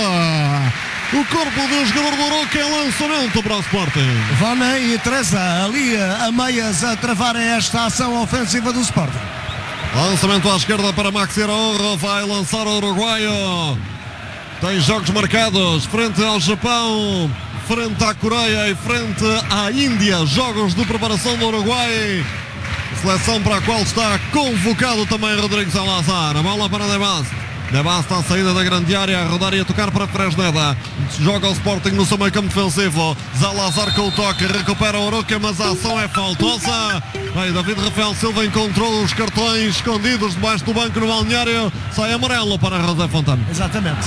o corpo do jogador do Aroca em lançamento para o Sporting. Vana e Teresa ali a meias a travarem esta ação ofensiva do Sporting. Lançamento à esquerda para Maxi Araújo, vai lançar o uruguaio. Tem jogos marcados frente ao Japão, frente à Coreia e frente à Índia. Jogos de preparação do Uruguai. Seleção para a qual está convocado também Rodrigo Zalazar. A bola para De Basto. De Basto à saída da grande área, a rodar e a tocar para Fresneda. Joga o Sporting no seu meio campo defensivo. Zalazar com o toque, recupera o Aroca, mas a ação é faltosa. Bem, David Rafael Silva encontrou os cartões escondidos debaixo do banco no balneário. Sai amarelo para José Fontana. Exatamente.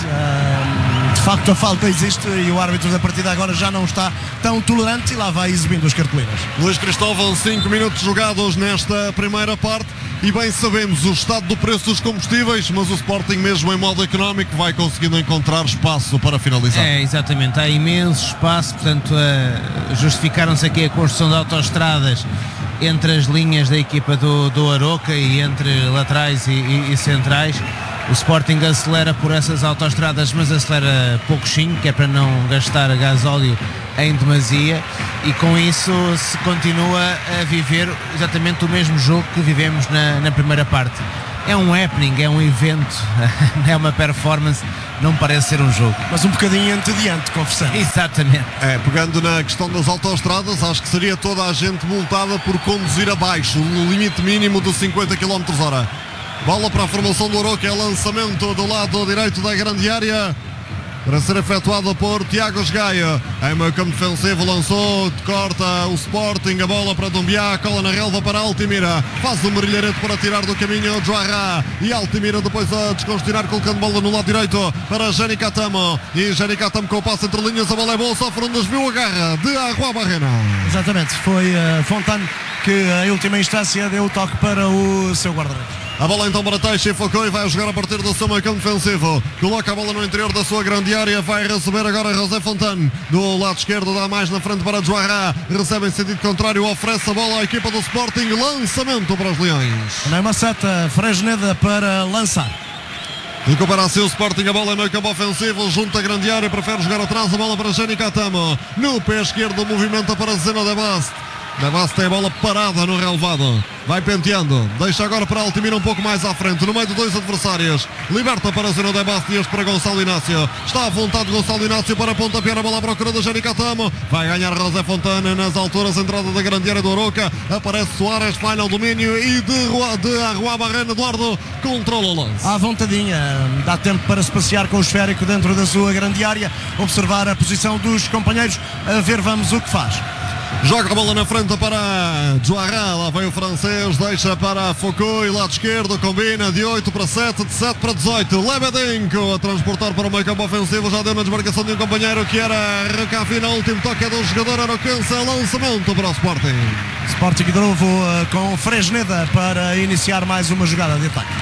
Uh, de facto a falta existe e o árbitro da partida agora já não está tão tolerante e lá vai exibindo as cartolinas. Luís Cristóvão, cinco minutos jogados nesta primeira parte. E bem sabemos o estado do preço dos combustíveis, mas o Sporting mesmo em modo económico vai conseguindo encontrar espaço para finalizar. É, exatamente, há imenso espaço, portanto uh, justificaram-se aqui a construção de autoestradas entre as linhas da equipa do, do Aroca e entre laterais e, e, e centrais. O Sporting acelera por essas autoestradas, mas acelera pouquinho, que é para não gastar gasóleo em demasia, e com isso se continua a viver exatamente o mesmo jogo que vivemos na, na primeira parte. É um happening, é um evento, é uma performance, não parece ser um jogo. Mas um bocadinho antediante, confessando. Exatamente. É, pegando na questão das autoestradas, acho que seria toda a gente multada por conduzir abaixo, no limite mínimo de cinquenta quilómetros por hora. Bola para a formação do Aroca, é lançamento do lado direito da grande área para ser efetuado por Tiago Gaio. Em meio campo defensivo lançou, corta o Sporting, a bola para Doumbia, cola na relva para Altimira, faz o merilharete para tirar do caminho Joarra e Altimira depois a desconstinar, colocando bola no lado direito para Jani Catamo, e Jani Catamo com o passo entre linhas, a bola é boa, sofre um desvio, a garra de Arruabarrena. Exatamente, foi uh, Fontane que em última instância deu o toque para o seu guarda-redes. A bola então para Teixe, focou e vai jogar a partir do seu meio campo defensivo. Coloca a bola no interior da sua grande área, vai receber agora José Fontane. Do lado esquerdo dá mais na frente para Joarra, recebe em sentido contrário, oferece a bola à equipa do Sporting, lançamento para os Leões. Na maceta, Fresneda para lançar. Recupera assim o Sporting, a bola em meio campo ofensivo, junto à grande área, prefere jogar atrás, a bola para Jani Catamo. No pé esquerdo, movimenta para Zeno de Basto. De Basto tem a bola parada no relevado, vai penteando, deixa agora para Altimira um pouco mais à frente, no meio de dois adversários, liberta para Zeno de Basto e este para Gonçalo Inácio. Está à vontade Gonçalo Inácio para pontapear a bola à procura do Jani Catamo, vai ganhar José Fontana nas alturas, entrada da grande área do Aroca, aparece Soares, falha o domínio e de, de Arruabarrena, Eduardo controla o lance. À vontadinha, dá tempo para se passear com o esférico dentro da sua grande área, observar a posição dos companheiros, a ver vamos o que faz. Joga a bola na frente para Joarra, lá vem o francês, deixa para Foucault e lado esquerdo, combina de oito para sete, de sete para dezoito, Lebedenko a transportar para o meio campo ofensivo, já deu na desmarcação de um companheiro que era Recafina, último toque é do jogador aroquense, lançamento para o Sporting. Sporting de novo uh, com Fresneda para iniciar mais uma jogada de ataque.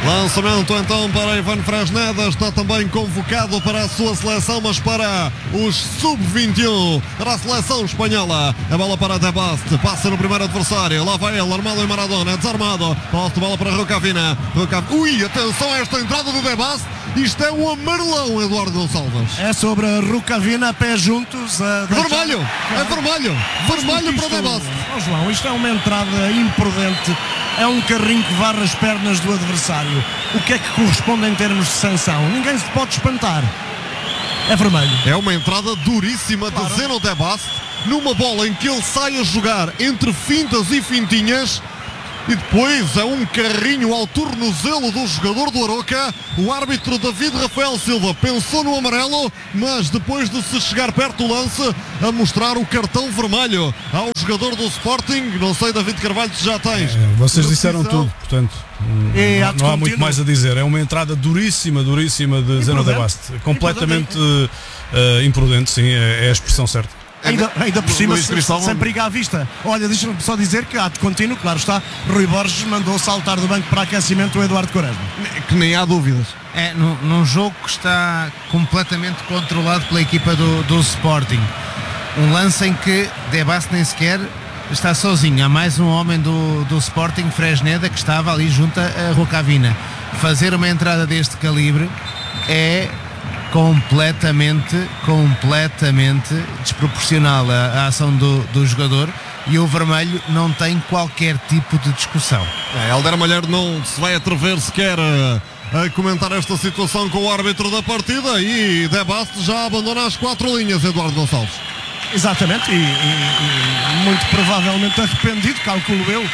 Lançamento então para Ivan Fresneda, está também convocado para a sua seleção, mas para os sub vinte e um, para a seleção espanhola. A bola para De Bast, passa no primeiro adversário, lá vai ele, armado em Maradona, desarmado, posse de bola para Rocavina. Rocavina. Ui, atenção a esta entrada do De Bast, isto é um amarelão, Eduardo Gonçalves. É sobre a Rocavina, pés juntos. A deixar... Vermelho, é vermelho, vermelho para De Bast. Oh, João, isto é uma entrada imprudente. É um carrinho que varre as pernas do adversário. O que é que corresponde em termos de sanção? Ninguém se pode espantar. É vermelho. É uma entrada duríssima de claro. Zeno De Bast, numa bola em que ele sai a jogar entre fintas e fintinhas. E depois é um carrinho ao tornozelo do jogador do Aroca. O árbitro David Rafael Silva pensou no amarelo, mas depois de se chegar perto do lance, a mostrar o cartão vermelho ao jogador do Sporting. Não sei, David Carvalho, se já tens. É, vocês disseram tudo, portanto e não, não há muito mais a dizer. É uma entrada duríssima, duríssima de Zeno De Bast. Completamente uh, uh, imprudente, sim, é, é a expressão certa. Ainda, ainda por cima, sem, sem perigo à vista. Olha, deixa-me só dizer que há de contínuo, claro está, Rui Borges mandou saltar do banco para aquecimento o Eduardo Quaresma. Que nem há dúvidas. É, num, num jogo que está completamente controlado pela equipa do, do Sporting. Um lance em que De Bast nem sequer está sozinho. Há mais um homem do, do Sporting, Fresneda, que estava ali junto a Rocavina. Fazer uma entrada deste calibre é... completamente, completamente desproporcional a, a ação do, do jogador, e o vermelho não tem qualquer tipo de discussão. É, Helder Malheiro não se vai atrever sequer a, a comentar esta situação com o árbitro da partida, e De Bast já abandona as quatro linhas, Eduardo Gonçalves. Exatamente, e, e, e muito provavelmente arrependido, calculo eu,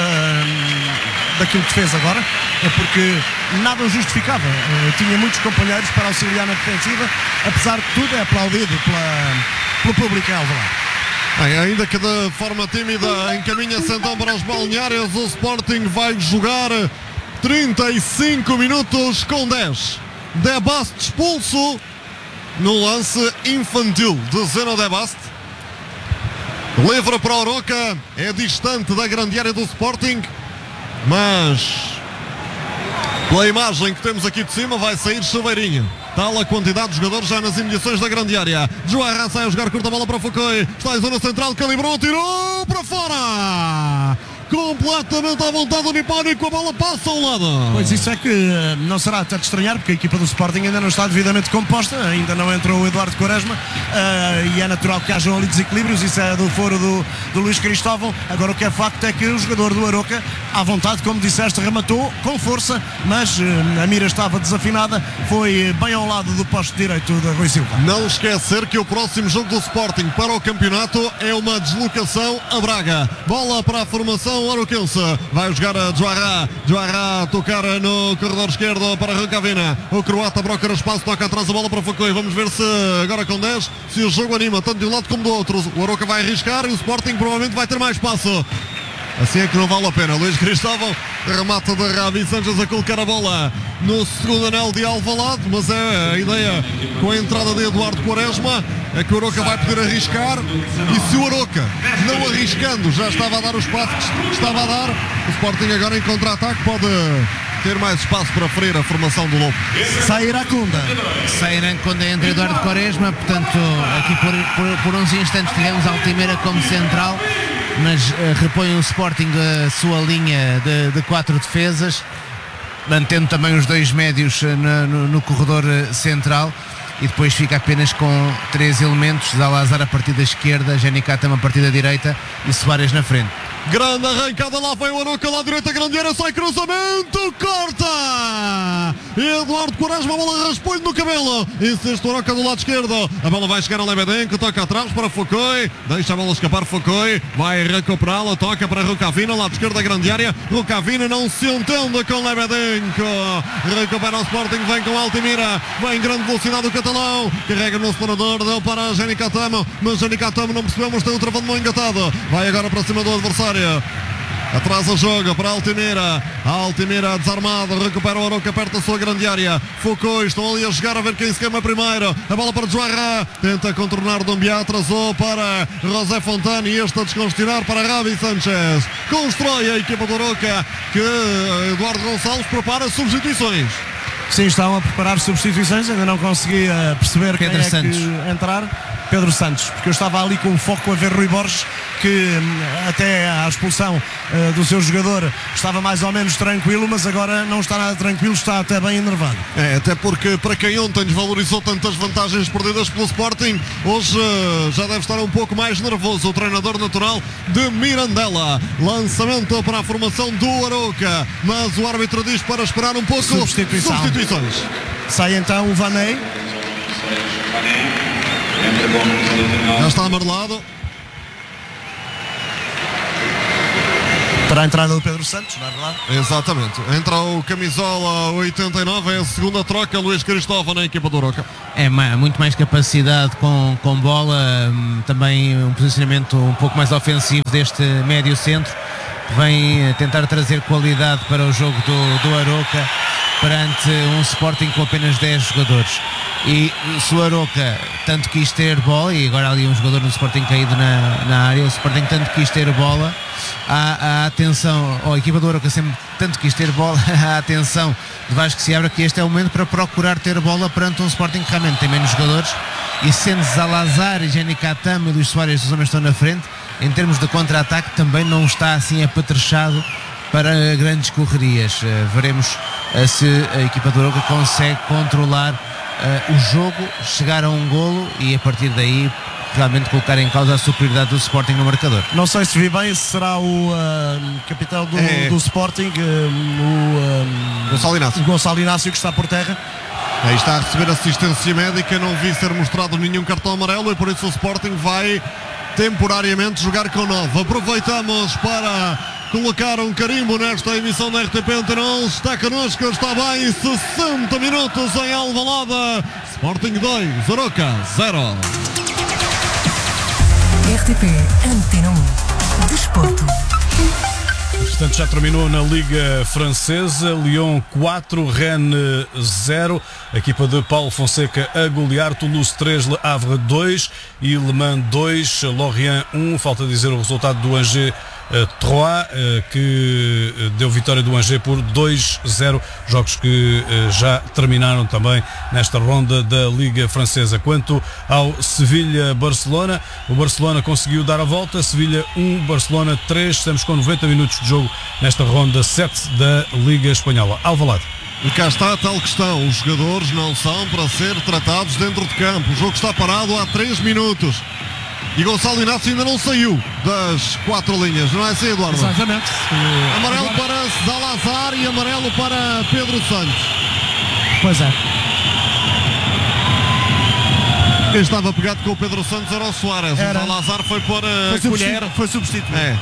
uh, daquilo que fez agora, é porque nada o justificava. Uh, tinha muitos companheiros para auxiliar na defensiva, apesar de tudo é aplaudido pela, pelo público em Alvalade. Bem, ainda que de forma tímida encaminha-se então para os balneários. O Sporting vai jogar trinta e cinco minutos com dez. De Bast expulso no lance infantil de Zeno De Bast. Livre para o Aroca, é distante da grande área do Sporting, mas pela imagem que temos aqui de cima vai sair Chaveirinho. Tal a quantidade de jogadores já nas imediações da grande área. Joarra sai a jogar, curta a bola para o Foucault, está em zona central, calibrou, tirou para fora. Completamente à vontade do Nipónico, a bola passa ao lado. Pois isso é que não será até de estranhar, porque a equipa do Sporting ainda não está devidamente composta, ainda não entrou o Eduardo Quaresma, uh, e é natural que hajam ali desequilíbrios, isso é do foro do, do Luís Cristóvão. Agora o que é facto é que o jogador do Aroca, à vontade, como disseste, rematou com força, mas uh, a mira estava desafinada, foi bem ao lado do poste direito de Rui Silva. Não esquecer que o próximo jogo do Sporting para o campeonato é uma deslocação a Braga. Bola para a formação Aroquense, vai jogar a Joarra, Joarra a tocar no corredor esquerdo para Rocavina, o croata procura espaço, toca atrás a bola para Foucault. Vamos ver se agora com dez, se o jogo anima tanto de um lado como do outro. O Aroca vai arriscar e o Sporting provavelmente vai ter mais espaço. Assim é que não vale a pena. Luís Cristóvão remata de Ravi Sanchez a colocar a bola no segundo anel de Alvalade, mas é a ideia com a entrada de Eduardo Quaresma é que o Aroca vai poder arriscar, e se o Aroca não arriscando já estava a dar os passos que estava a dar, o Sporting agora em contra-ataque pode ter mais espaço para ferir a formação do Lobo. Sairá Cunda. Sairá Cunda entre Eduardo Quaresma, portanto aqui por, por, por uns instantes tivemos Altimeira como central, mas uh, repõe o Sporting a sua linha de, de quatro defesas, mantendo também os dois médios uh, no, no, no corredor uh, central, e depois fica apenas com três elementos: Zalazar a partir da esquerda, Janicatama a partir da direita e Soares na frente. Grande arrancada, lá vai o Aroca, lá à direita, grande área, sai cruzamento, corta! Eduardo Quaresma, a bola raspou-lhe no cabelo, insiste o Aroca do lado esquerdo, a bola vai chegar a Lebedenko, toca atrás para Foucault, deixa a bola escapar Foucault, vai recuperá-la, toca para Rocavina, lado esquerdo da grande área, Rocavina não se entende com Lebedenko, recupera o Sporting, vem com Altimira, vem em grande velocidade o catalão, carrega no acelerador, deu para Janicatama, mas Janicatama não percebeu, mas tem o travão de mão engatado, vai agora para cima do adversário. Atrasa o jogo para Altimira. Altimira desarmado, recupera o Arouca perto da sua grande área. Foucault, estão ali a jogar a ver quem se queima primeiro. A bola para Joarra, tenta contornar Dombiá, atrasou para José Fontana e este a descongestionar para Ravi Sanchez. Constrói a equipa do Arouca, que Eduardo Gonçalves prepara substituições. Sim, estão a preparar substituições, ainda não consegui uh, perceber Pedro quem é Santos. que entrar. Pedro Santos, porque eu estava ali com foco a ver Rui Borges, que hum, até à expulsão uh, do seu jogador estava mais ou menos tranquilo, mas agora não está nada tranquilo, está até bem enervado. É, até porque para quem ontem desvalorizou tantas vantagens perdidas pelo Sporting, hoje uh, já deve estar um pouco mais nervoso o treinador natural de Mirandela. Lançamento para a formação do Arouca, mas o árbitro diz para esperar um pouco. Substituição. Substituições. Sai então o Vanei. Já está amarelado. Para a entrada do Pedro Santos, não é verdade? Exatamente. Entra o camisola oitenta e nove, é a segunda troca, Luís Cristóvão na equipa do Arouca. É ma- muito mais capacidade com, com bola, hum, também um posicionamento um pouco mais ofensivo deste médio centro, que vem eh, tentar trazer qualidade para o jogo do, do Arouca perante um Sporting com apenas dez jogadores. E se o Arouca tanto quis ter bola, e agora ali um jogador no Sporting caído na, na área, o Sporting tanto quis ter bola, a, a atenção, ou a equipa do Arouca sempre tanto quis ter bola, a atenção de Vasco Seabra que este é o momento para procurar ter bola perante um Sporting que realmente tem menos jogadores, e sendo Zalazar, Jenny Catama e Luís Soares, os homens estão na frente, em termos de contra-ataque também não está assim apetrechado para grandes correrias. Uh, veremos uh, se a equipa do Arouca consegue controlar uh, o jogo, chegar a um golo e a partir daí realmente colocar em causa a superioridade do Sporting no marcador. Não sei se vi bem se será o uh, capitão do, É. do Sporting, uh, o uh, Gonçalo Inácio. o Gonçalo Inácio, que está por terra. Aí está a receber assistência médica, não vi ser mostrado nenhum cartão amarelo e por isso o Sporting vai temporariamente jogar com nove. Aproveitamos para colocar um carimbo nesta emissão da R T P Antena onze. Está connosco, está bem, sessenta minutos em Alvalade. Sporting dois, Arouca zero. R T P Antena um. Desporto. Portanto, já terminou na Liga Francesa. Lyon quatro, Rennes zero. A equipa de Paulo Fonseca a golear. Toulouse três, Le Havre dois e Le Mans dois, Lorient um. Falta dizer o resultado do Angers três, que deu vitória do Angers por dois zero, jogos que já terminaram também nesta ronda da Liga Francesa. Quanto ao Sevilha-Barcelona, o Barcelona conseguiu dar a volta, Sevilha um, Barcelona três, estamos com noventa minutos de jogo nesta ronda sete da Liga Espanhola. Alvalade. E cá está a tal questão, os jogadores não são para ser tratados dentro de campo, o jogo está parado há três minutos. E Gonçalo Inácio ainda não saiu das quatro linhas, não é assim, Eduardo? Exatamente. Amarelo para Zalazar e amarelo para Pedro Santos. Pois é. Quem estava pegado com o Pedro Santos era o Soares. Era. O Zalazar foi pôr a Foi colher. substitu- foi substituído. É.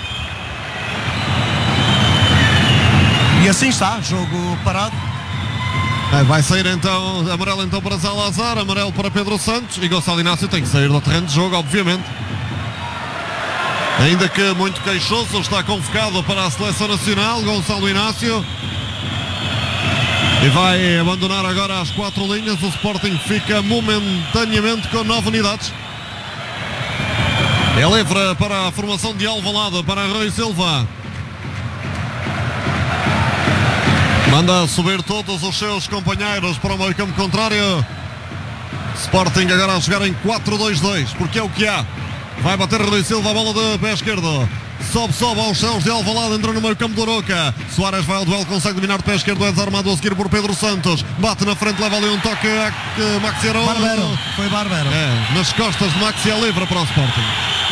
E assim está, jogo parado. É, vai sair então, amarelo então para Zalazar, amarelo para Pedro Santos e Gonçalo Inácio tem que sair do terreno de jogo, obviamente. Ainda que muito queixoso, está convocado para a seleção nacional, Gonçalo Inácio. E vai abandonar agora as quatro linhas, o Sporting fica momentaneamente com nove unidades. É livre para a formação de Alvalade, para Rui Silva. Manda subir todos os seus companheiros para o meio campo contrário. Sporting agora a jogar em quatro dois dois, porque é o que há. Vai bater Rui Silva a bola de pé esquerdo. Sobe, sobe aos céus de Alvalade, entra no meio campo do Arouca. Soares vai ao duelo, consegue dominar de pé esquerdo, é desarmado a seguir por Pedro Santos. Bate na frente, leva ali um toque a Maxi Arão. Barbero, foi Barbero. É, nas costas de Maxi, é livre para o Sporting.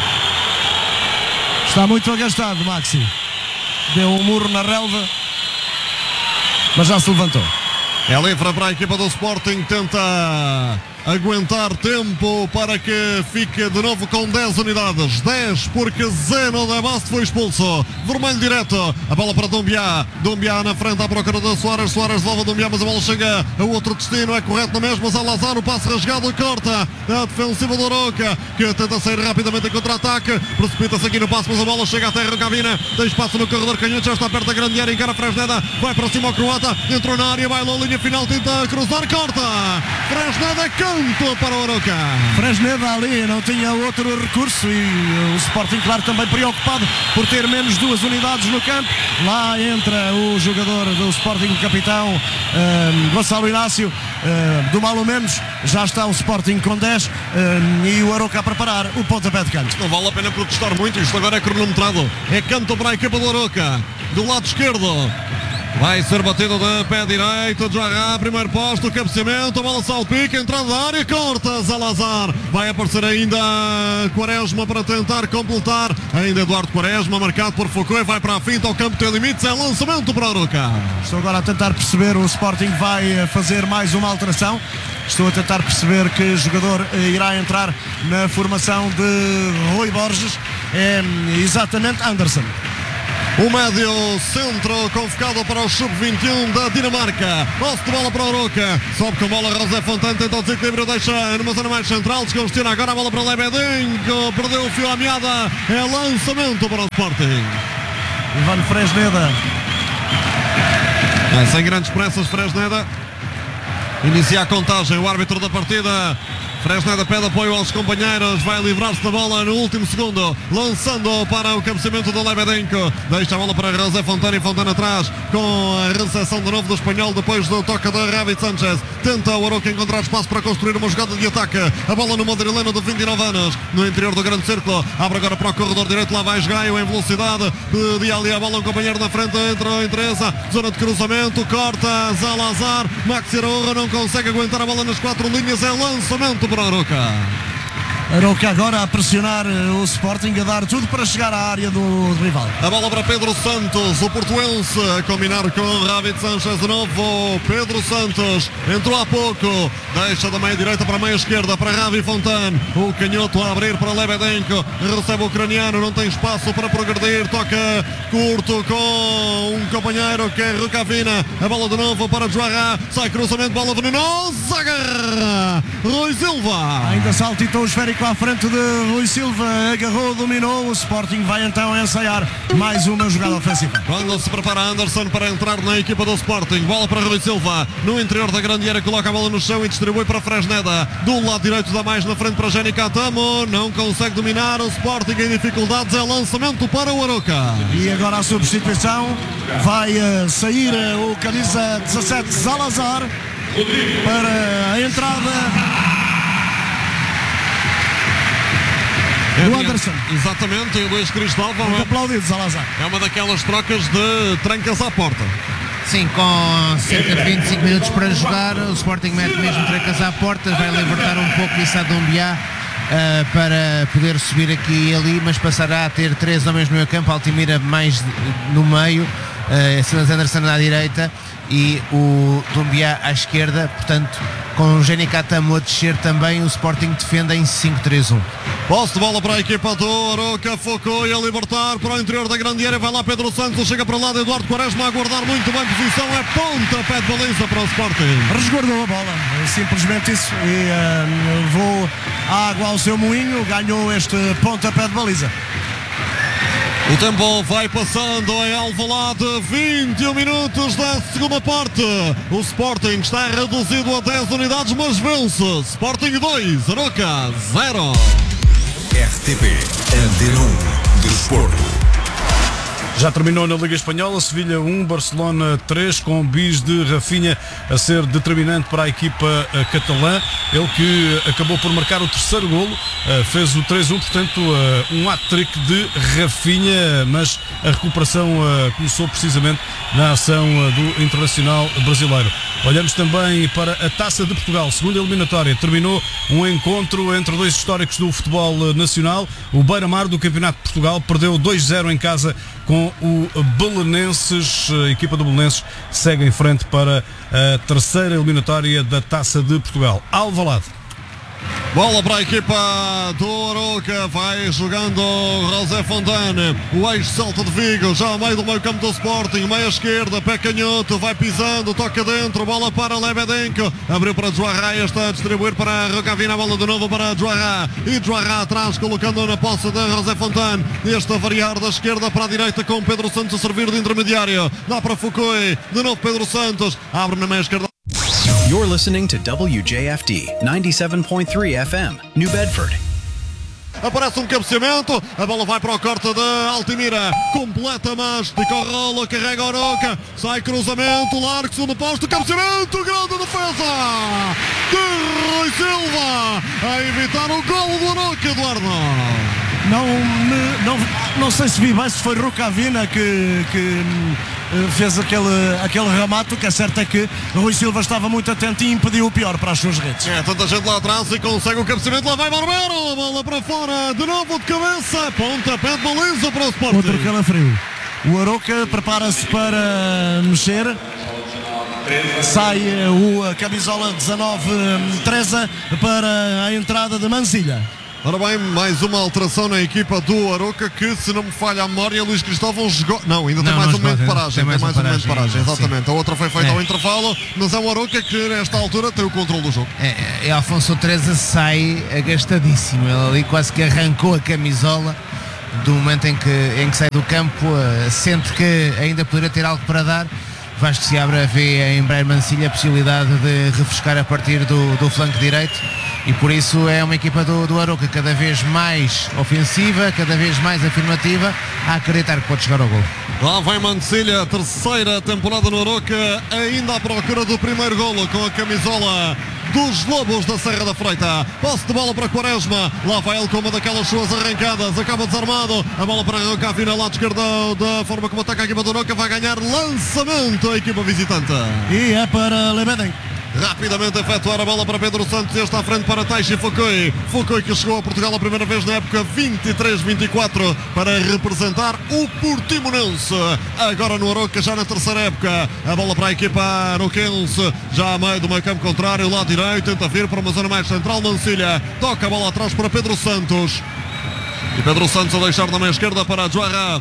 Está muito agastado, Maxi. Deu um murro na relva, mas já se levantou. É livre para a equipa do Sporting, tenta aguentar tempo para que fique de novo com dez unidades. dez porque Zeno de Basto foi expulso. Vermelho direto. A bola para Dumbiá. Dumbiá na frente à procura de Soares. Soares leva Dumbiá, mas a bola chega a outro destino. É correto na mesma. Salazar, o passe rasgado, corta a defensiva do Arouca, que tenta sair rapidamente em contra-ataque. Precipita-se aqui no passe, mas a bola chega até Rocavina. Tem espaço no corredor canhoto, já está perto da grande área. Encara Fresneda, vai para cima o croata. Entrou na área, vai lá, linha final, tenta cruzar, corta. Fresneda, canto para o Arouca. Fresneda ali não tinha outro recurso e o Sporting, claro, também preocupado por ter menos duas unidades no campo. Lá entra o jogador do Sporting, o capitão um, Gonçalo Inácio. Uh, do mal ou menos, já está o Sporting com dez uh, e o Arouca a preparar o pontapé de canto. Não vale a pena protestar muito, isto agora é cronometrado. É canto para a equipa do Arouca, do lado esquerdo. Vai ser batido de pé direito, Joará, primeiro posto, cabeceamento, a bola salpica, entrada da área, corta Salazar. Vai aparecer ainda Quaresma para tentar completar. Ainda Eduardo Quaresma, marcado por Foucault, vai para a finta, ao campo tem limites, é lançamento para o Arouca. Estou agora a tentar perceber, o Sporting vai fazer mais uma alteração. Estou a tentar perceber que jogador irá entrar na formação de Rui Borges. É exatamente Anderson. O médio centro convocado para o sub vinte e um da Dinamarca. Posse de bola para o Arouca. Sobe com bola José Fontana, tenta o desequilíbrio, deixa numa zona mais central. Descongestiona agora a bola para o Lebedinho. Perdeu o fio à meada. É lançamento para o Sporting. Ivan Fresneda. É, sem grandes pressas, Fresneda. Inicia a contagem. O árbitro da partida. Fresneda pede apoio aos companheiros, vai livrar-se da bola no último segundo, lançando para o cabeceamento do Lebedenko, deixa a bola para José Fontana e Fontana atrás, com a recepção de novo do espanhol depois do toque de Ravi Sanchez. Tenta o Arouca encontrar espaço para construir uma jogada de ataque, a bola no madrileno de vinte e nove anos, no interior do grande círculo, abre agora para o corredor direito, lá vai Gaio em velocidade, pedia ali a bola um companheiro na frente, entra em Teresa, zona de cruzamento, corta Salazar, Maxi Araújo não consegue aguentar a bola nas quatro linhas, é lançamento para Arouca. Arouca agora a pressionar o Sporting, a dar tudo para chegar à área do rival. A bola para Pedro Santos, o portuense, a combinar com Ravid Sanchez de novo. Pedro Santos entrou há pouco, deixa da meia direita para a meia esquerda para Ravi Fontana. O canhoto a abrir para Lebedenko, recebe o ucraniano, não tem espaço para progredir, toca curto com um companheiro que é Rukavina. A bola de novo para Joará, sai cruzamento, bola venenosa, agarra Rui Silva. Ainda saltitou o esférico à frente de Rui Silva, agarrou, dominou. O Sporting vai então ensaiar mais uma jogada ofensiva. Quando se prepara Anderson para entrar na equipa do Sporting, bola para Rui Silva, no interior da grande área, coloca a bola no chão e distribui para Fresneda, do lado direito dá mais na frente para Jenny Catamo, não consegue dominar, o Sporting em dificuldades, é lançamento para o Arouca. E agora a substituição, vai uh, sair uh, o camisa dezassete Salazar para a entrada do Anderson. Exatamente, e o Luís Cristóvão é aplaudido, Salazar. É uma daquelas trocas de trancas à porta. Sim, com cerca de vinte e cinco minutos para jogar, o Sporting mete mesmo trancas à porta, vai libertar um pouco isso a Dumbiá uh, para poder subir aqui e ali, mas passará a ter três homens no meio campo, Altimira mais no meio, uh, Silas Anderson à direita e o Dumbiá à esquerda, portanto com o Jenny Catamo a descer também, o Sporting defende em cinco três um. Posse de bola para a equipa do Arouca, Foucault a libertar para o interior da grande área, vai lá Pedro Santos, chega para lá de Eduardo Quaresma a guardar muito bem posição, é ponta, pé de baliza para o Sporting. Resguardou a bola, simplesmente isso, e uh, levou a água ao seu moinho, ganhou este pontapé de baliza. O tempo vai passando em Alvalade, vinte e um minutos da segunda parte. O Sporting está reduzido a dez unidades, mas vence. Sporting dois, Arouca zero. R T P Antena um Desporto. Já terminou na Liga Espanhola, Sevilha um, Barcelona três, com bis de Rafinha a ser determinante para a equipa catalã. Ele que acabou por marcar o terceiro golo, fez o três um, portanto um hat-trick de Rafinha, mas a recuperação começou precisamente na ação do Internacional brasileiro. Olhamos também para a Taça de Portugal, segunda eliminatória. Terminou um encontro entre dois históricos do futebol nacional. O Beira-Mar do Campeonato de Portugal perdeu dois zero em casa com o Belenenses. A equipa do Belenenses segue em frente para a terceira eliminatória da Taça de Portugal. Alvalade. Bola para a equipa do Arouca, vai jogando José Fontana, o ex-Celta de Vigo, já ao meio do meio campo do Sporting, meia esquerda, pé canhoto, vai pisando, toca dentro, bola para Lebedenko, abriu para Joarra, está a distribuir para Rocavina, a bola de novo para Joarra, e Joarra atrás, colocando na posse de José Fontana, este a variar da esquerda para a direita com Pedro Santos a servir de intermediário, dá para Foucault, de novo Pedro Santos, abre na meia esquerda. You're listening to W J F D ninety-seven point three F M, New Bedford. Aparece um cabeceamento, a bola vai para o corte de Altimira, completa mas fica o rolo, carrega o Arouca, sai cruzamento, largo, segundo posto, cabeceamento, grande defesa de Rui Silva, a evitar o golo do Arouca, Eduardo. Não, não, não sei se vi bem se foi Rocavina que, que fez aquele, aquele ramato, que é certo é que Rui Silva estava muito atento e impediu o pior para as suas redes. É, tanta gente lá atrás e consegue o cabeceamento, lá vai Barbero, bola para fora, de novo de cabeça, pontapé de baliza para o Sporting. Outro calafrio. O Arouca prepara-se para mexer. Sai o camisola dezanove Treza para a entrada de Mancilha. Ora bem, mais uma alteração na equipa do Arouca, que, se não me falha a memória, Luís Cristóvão jogou... Não, ainda tem não, mais não um momento de tem, paragem. Tem mais, tem mais um momento de paragem, exatamente. Sim. A outra foi feita é. ao intervalo, mas é o Arouca que, nesta altura, tem o controle do jogo. É, é Alfonso Treza sai agastadíssimo. Ele ali quase que arrancou a camisola do momento em que, em que sai do campo, uh, sente que ainda poderia ter algo para dar. Vasco se abre a ver em Breyer Mancilha a possibilidade de refrescar a partir do, do flanco direito, e por isso é uma equipa do, do Arouca cada vez mais ofensiva, cada vez mais afirmativa, a acreditar que pode chegar ao gol. Lá vai Mancilha, terceira temporada no Arouca, ainda à procura do primeiro golo com a camisola dos Lobos da Serra da Freita. Posse de bola para Quaresma, lá vai ele com uma daquelas suas arrancadas, acaba desarmado, a bola para Rocavina, lado esquerdo, da forma como ataca a equipa do Arouca, vai ganhar lançamento a equipa visitante. E é para Lebeden. Rapidamente efetuar a bola para Pedro Santos, este à frente para Taishi Foucault. Foucault que chegou a Portugal a primeira vez na época vinte e três vinte e quatro para representar o Portimonense. Agora no Arouca, já na terceira época. A bola para a equipa arouquense, já a meio do meio campo contrário, lado direito, tenta vir para uma zona mais central. Mancilha toca a bola atrás para Pedro Santos. E Pedro Santos a deixar na meia esquerda para Joarra.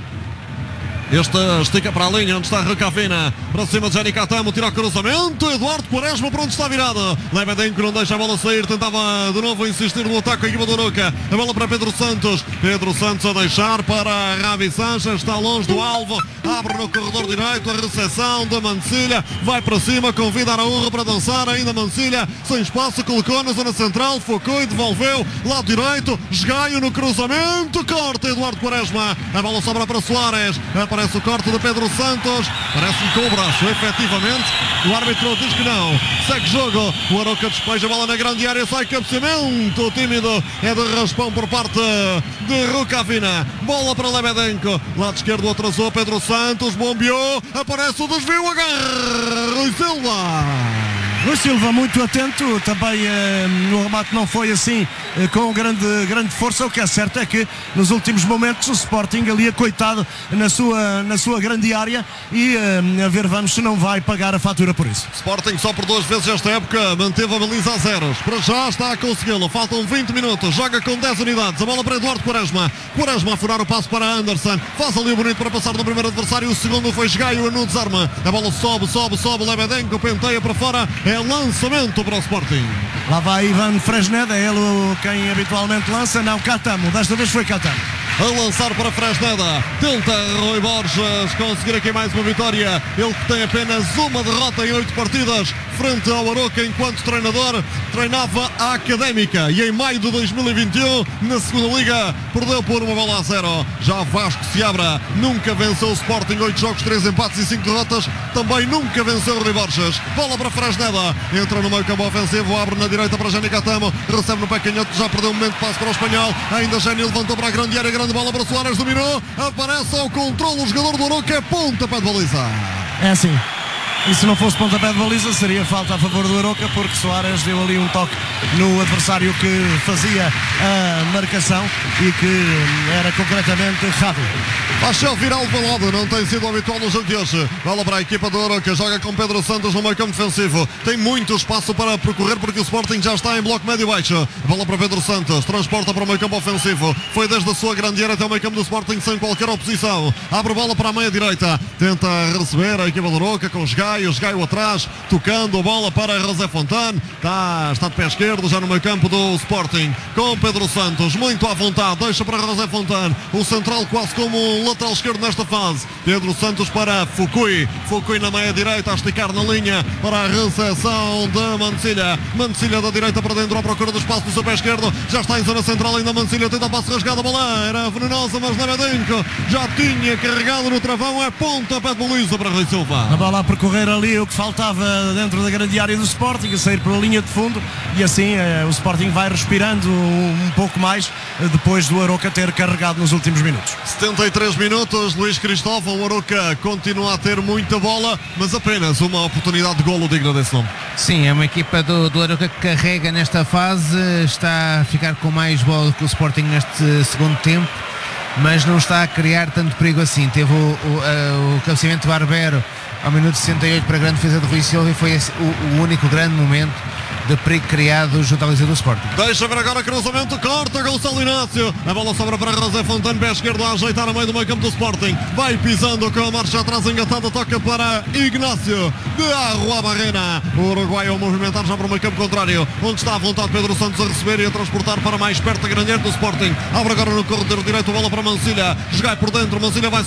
Este estica para a linha onde está Rocavina, para cima de Jani Catamo, tira o cruzamento, Eduardo Quaresma para onde está virado. Lebedenko não deixa a bola sair, tentava de novo insistir no ataque a equipa do Arouca. A bola para Pedro Santos, Pedro Santos a deixar para Ravi Sanches, está longe do alvo, abre no corredor direito, a recepção da Mancilha, vai para cima, convida Araújo para dançar, ainda Mancilha, sem espaço, colocou na zona central, focou e devolveu, lado direito, esgaio no cruzamento, corta Eduardo Quaresma, a bola sobra para Soares, parece o corte de Pedro Santos, parece-me com o braço, efetivamente, o árbitro diz que não, segue jogo, o Arouca despeja a bola na grande área, sai cabeceamento, tímido, é de raspão por parte de Rocavina, bola para Lebedenko, lado esquerdo atrasou Pedro Santos, bombeou, aparece o desvio, agarra Rui Silva. Rui Silva muito atento, também eh, no remate não foi assim eh, com grande, grande força. O que é certo é que nos últimos momentos o Sporting ali acoitado na sua, na sua grande área e eh, a ver vamos se não vai pagar a fatura por isso. Sporting só por duas vezes esta época manteve a baliza a zeros, para já está a consegui-lo, faltam vinte minutos, joga com dez unidades, a bola para Eduardo Quaresma, Quaresma a furar o passo para Anderson, faz ali o bonito para passar no primeiro adversário, o segundo foi Esgaio no desarma, a bola sobe, sobe, sobe, Lebedenko penteia para fora, é lançamento para o Sporting. Lá vai Ivan Fresneda, é ele quem habitualmente lança, não, Catamo, desta vez foi Catamo. A lançar para Fresneda, tenta Rui Borges conseguir aqui mais uma vitória, ele que tem apenas uma derrota em oito partidas frente ao Arouca enquanto treinador, treinava a Académica e em maio de dois mil e vinte e um na segunda liga perdeu por uma bola a zero. Já Vasco se abra, nunca venceu o Sporting, oito jogos, três empates e cinco derrotas, também nunca venceu o Rui Borges. Bola para Fresneda, entra no meio campo ofensivo, abre na direita para Jani Catamo, recebe no pé canhoto, já perdeu um momento de passo para o espanhol, ainda Jani levantou para a grande área, grande bola para Soares, dominou, aparece ao controle o jogador do Arouca, ponta para a baliza. É assim, E se não fosse pontapé de baliza, seria falta a favor do Aroca, porque Soares deu ali um toque no adversário que fazia a marcação e que era concretamente Rádio. Paixão viral balado, não tem sido habitual no jogo de hoje. Bola para a equipa do Aroca, joga com Pedro Santos no meio campo defensivo. Tem muito espaço para percorrer porque o Sporting já está em bloco médio-baixo. Bola para Pedro Santos, transporta para o meio campo ofensivo. Foi desde a sua grande área até o meio campo do Sporting sem qualquer oposição. Abre bola para a meia-direita, tenta receber a equipa do Aroca com os Gaios, Gaio atrás, tocando a bola para José Fontane. Está, está de pé esquerdo já no meio campo do Sporting com Pedro Santos, muito à vontade, deixa para José Fontane, o central quase como um lateral esquerdo nesta fase. Pedro Santos para Fukui, Fukui na meia-direita a esticar na linha para a recepção de Mancilha. Mancilha da direita para dentro à procura do espaço do seu pé esquerdo, já está em zona central ainda Mancilha, tenta a passo rasgado, a bola era venenosa, mas Nevedinho já tinha carregado no travão, é ponta pé de baliza para Rui Silva. A bola a percorrer ali o que faltava dentro da grande área do Sporting, a sair pela linha de fundo, e assim eh, o Sporting vai respirando um pouco mais eh, depois do Aroca ter carregado nos últimos minutos. setenta e três minutos, Luís Cristóvão. O Aroca continua a ter muita bola, mas apenas uma oportunidade de golo digna desse nome. Sim, é uma equipa do, do Aroca que carrega nesta fase, está a ficar com mais bola que o Sporting neste segundo tempo, mas não está a criar tanto perigo assim. Teve o, o, a, o cabeceamento de Barbero ao minuto sessenta e oito para a grande defesa de Rui Silva e foi esse, o, o único grande momento de perigo criado junto à baliza do Sporting. Deixa ver agora cruzamento, corta Gonçalo Inácio, a bola sobra para José Fontane, pé esquerdo a ajeitar no meio do meio campo do Sporting, vai pisando com a marcha atrás engatada, toca para Ignácio de Arrua Barrena, o uruguaio a movimentar já para o meio campo contrário, onde está à vontade Pedro Santos a receber e a transportar para mais perto da grande área do Sporting. Abre agora no corredor direito, a bola para Mancilha, jogai por dentro, Mancilha vai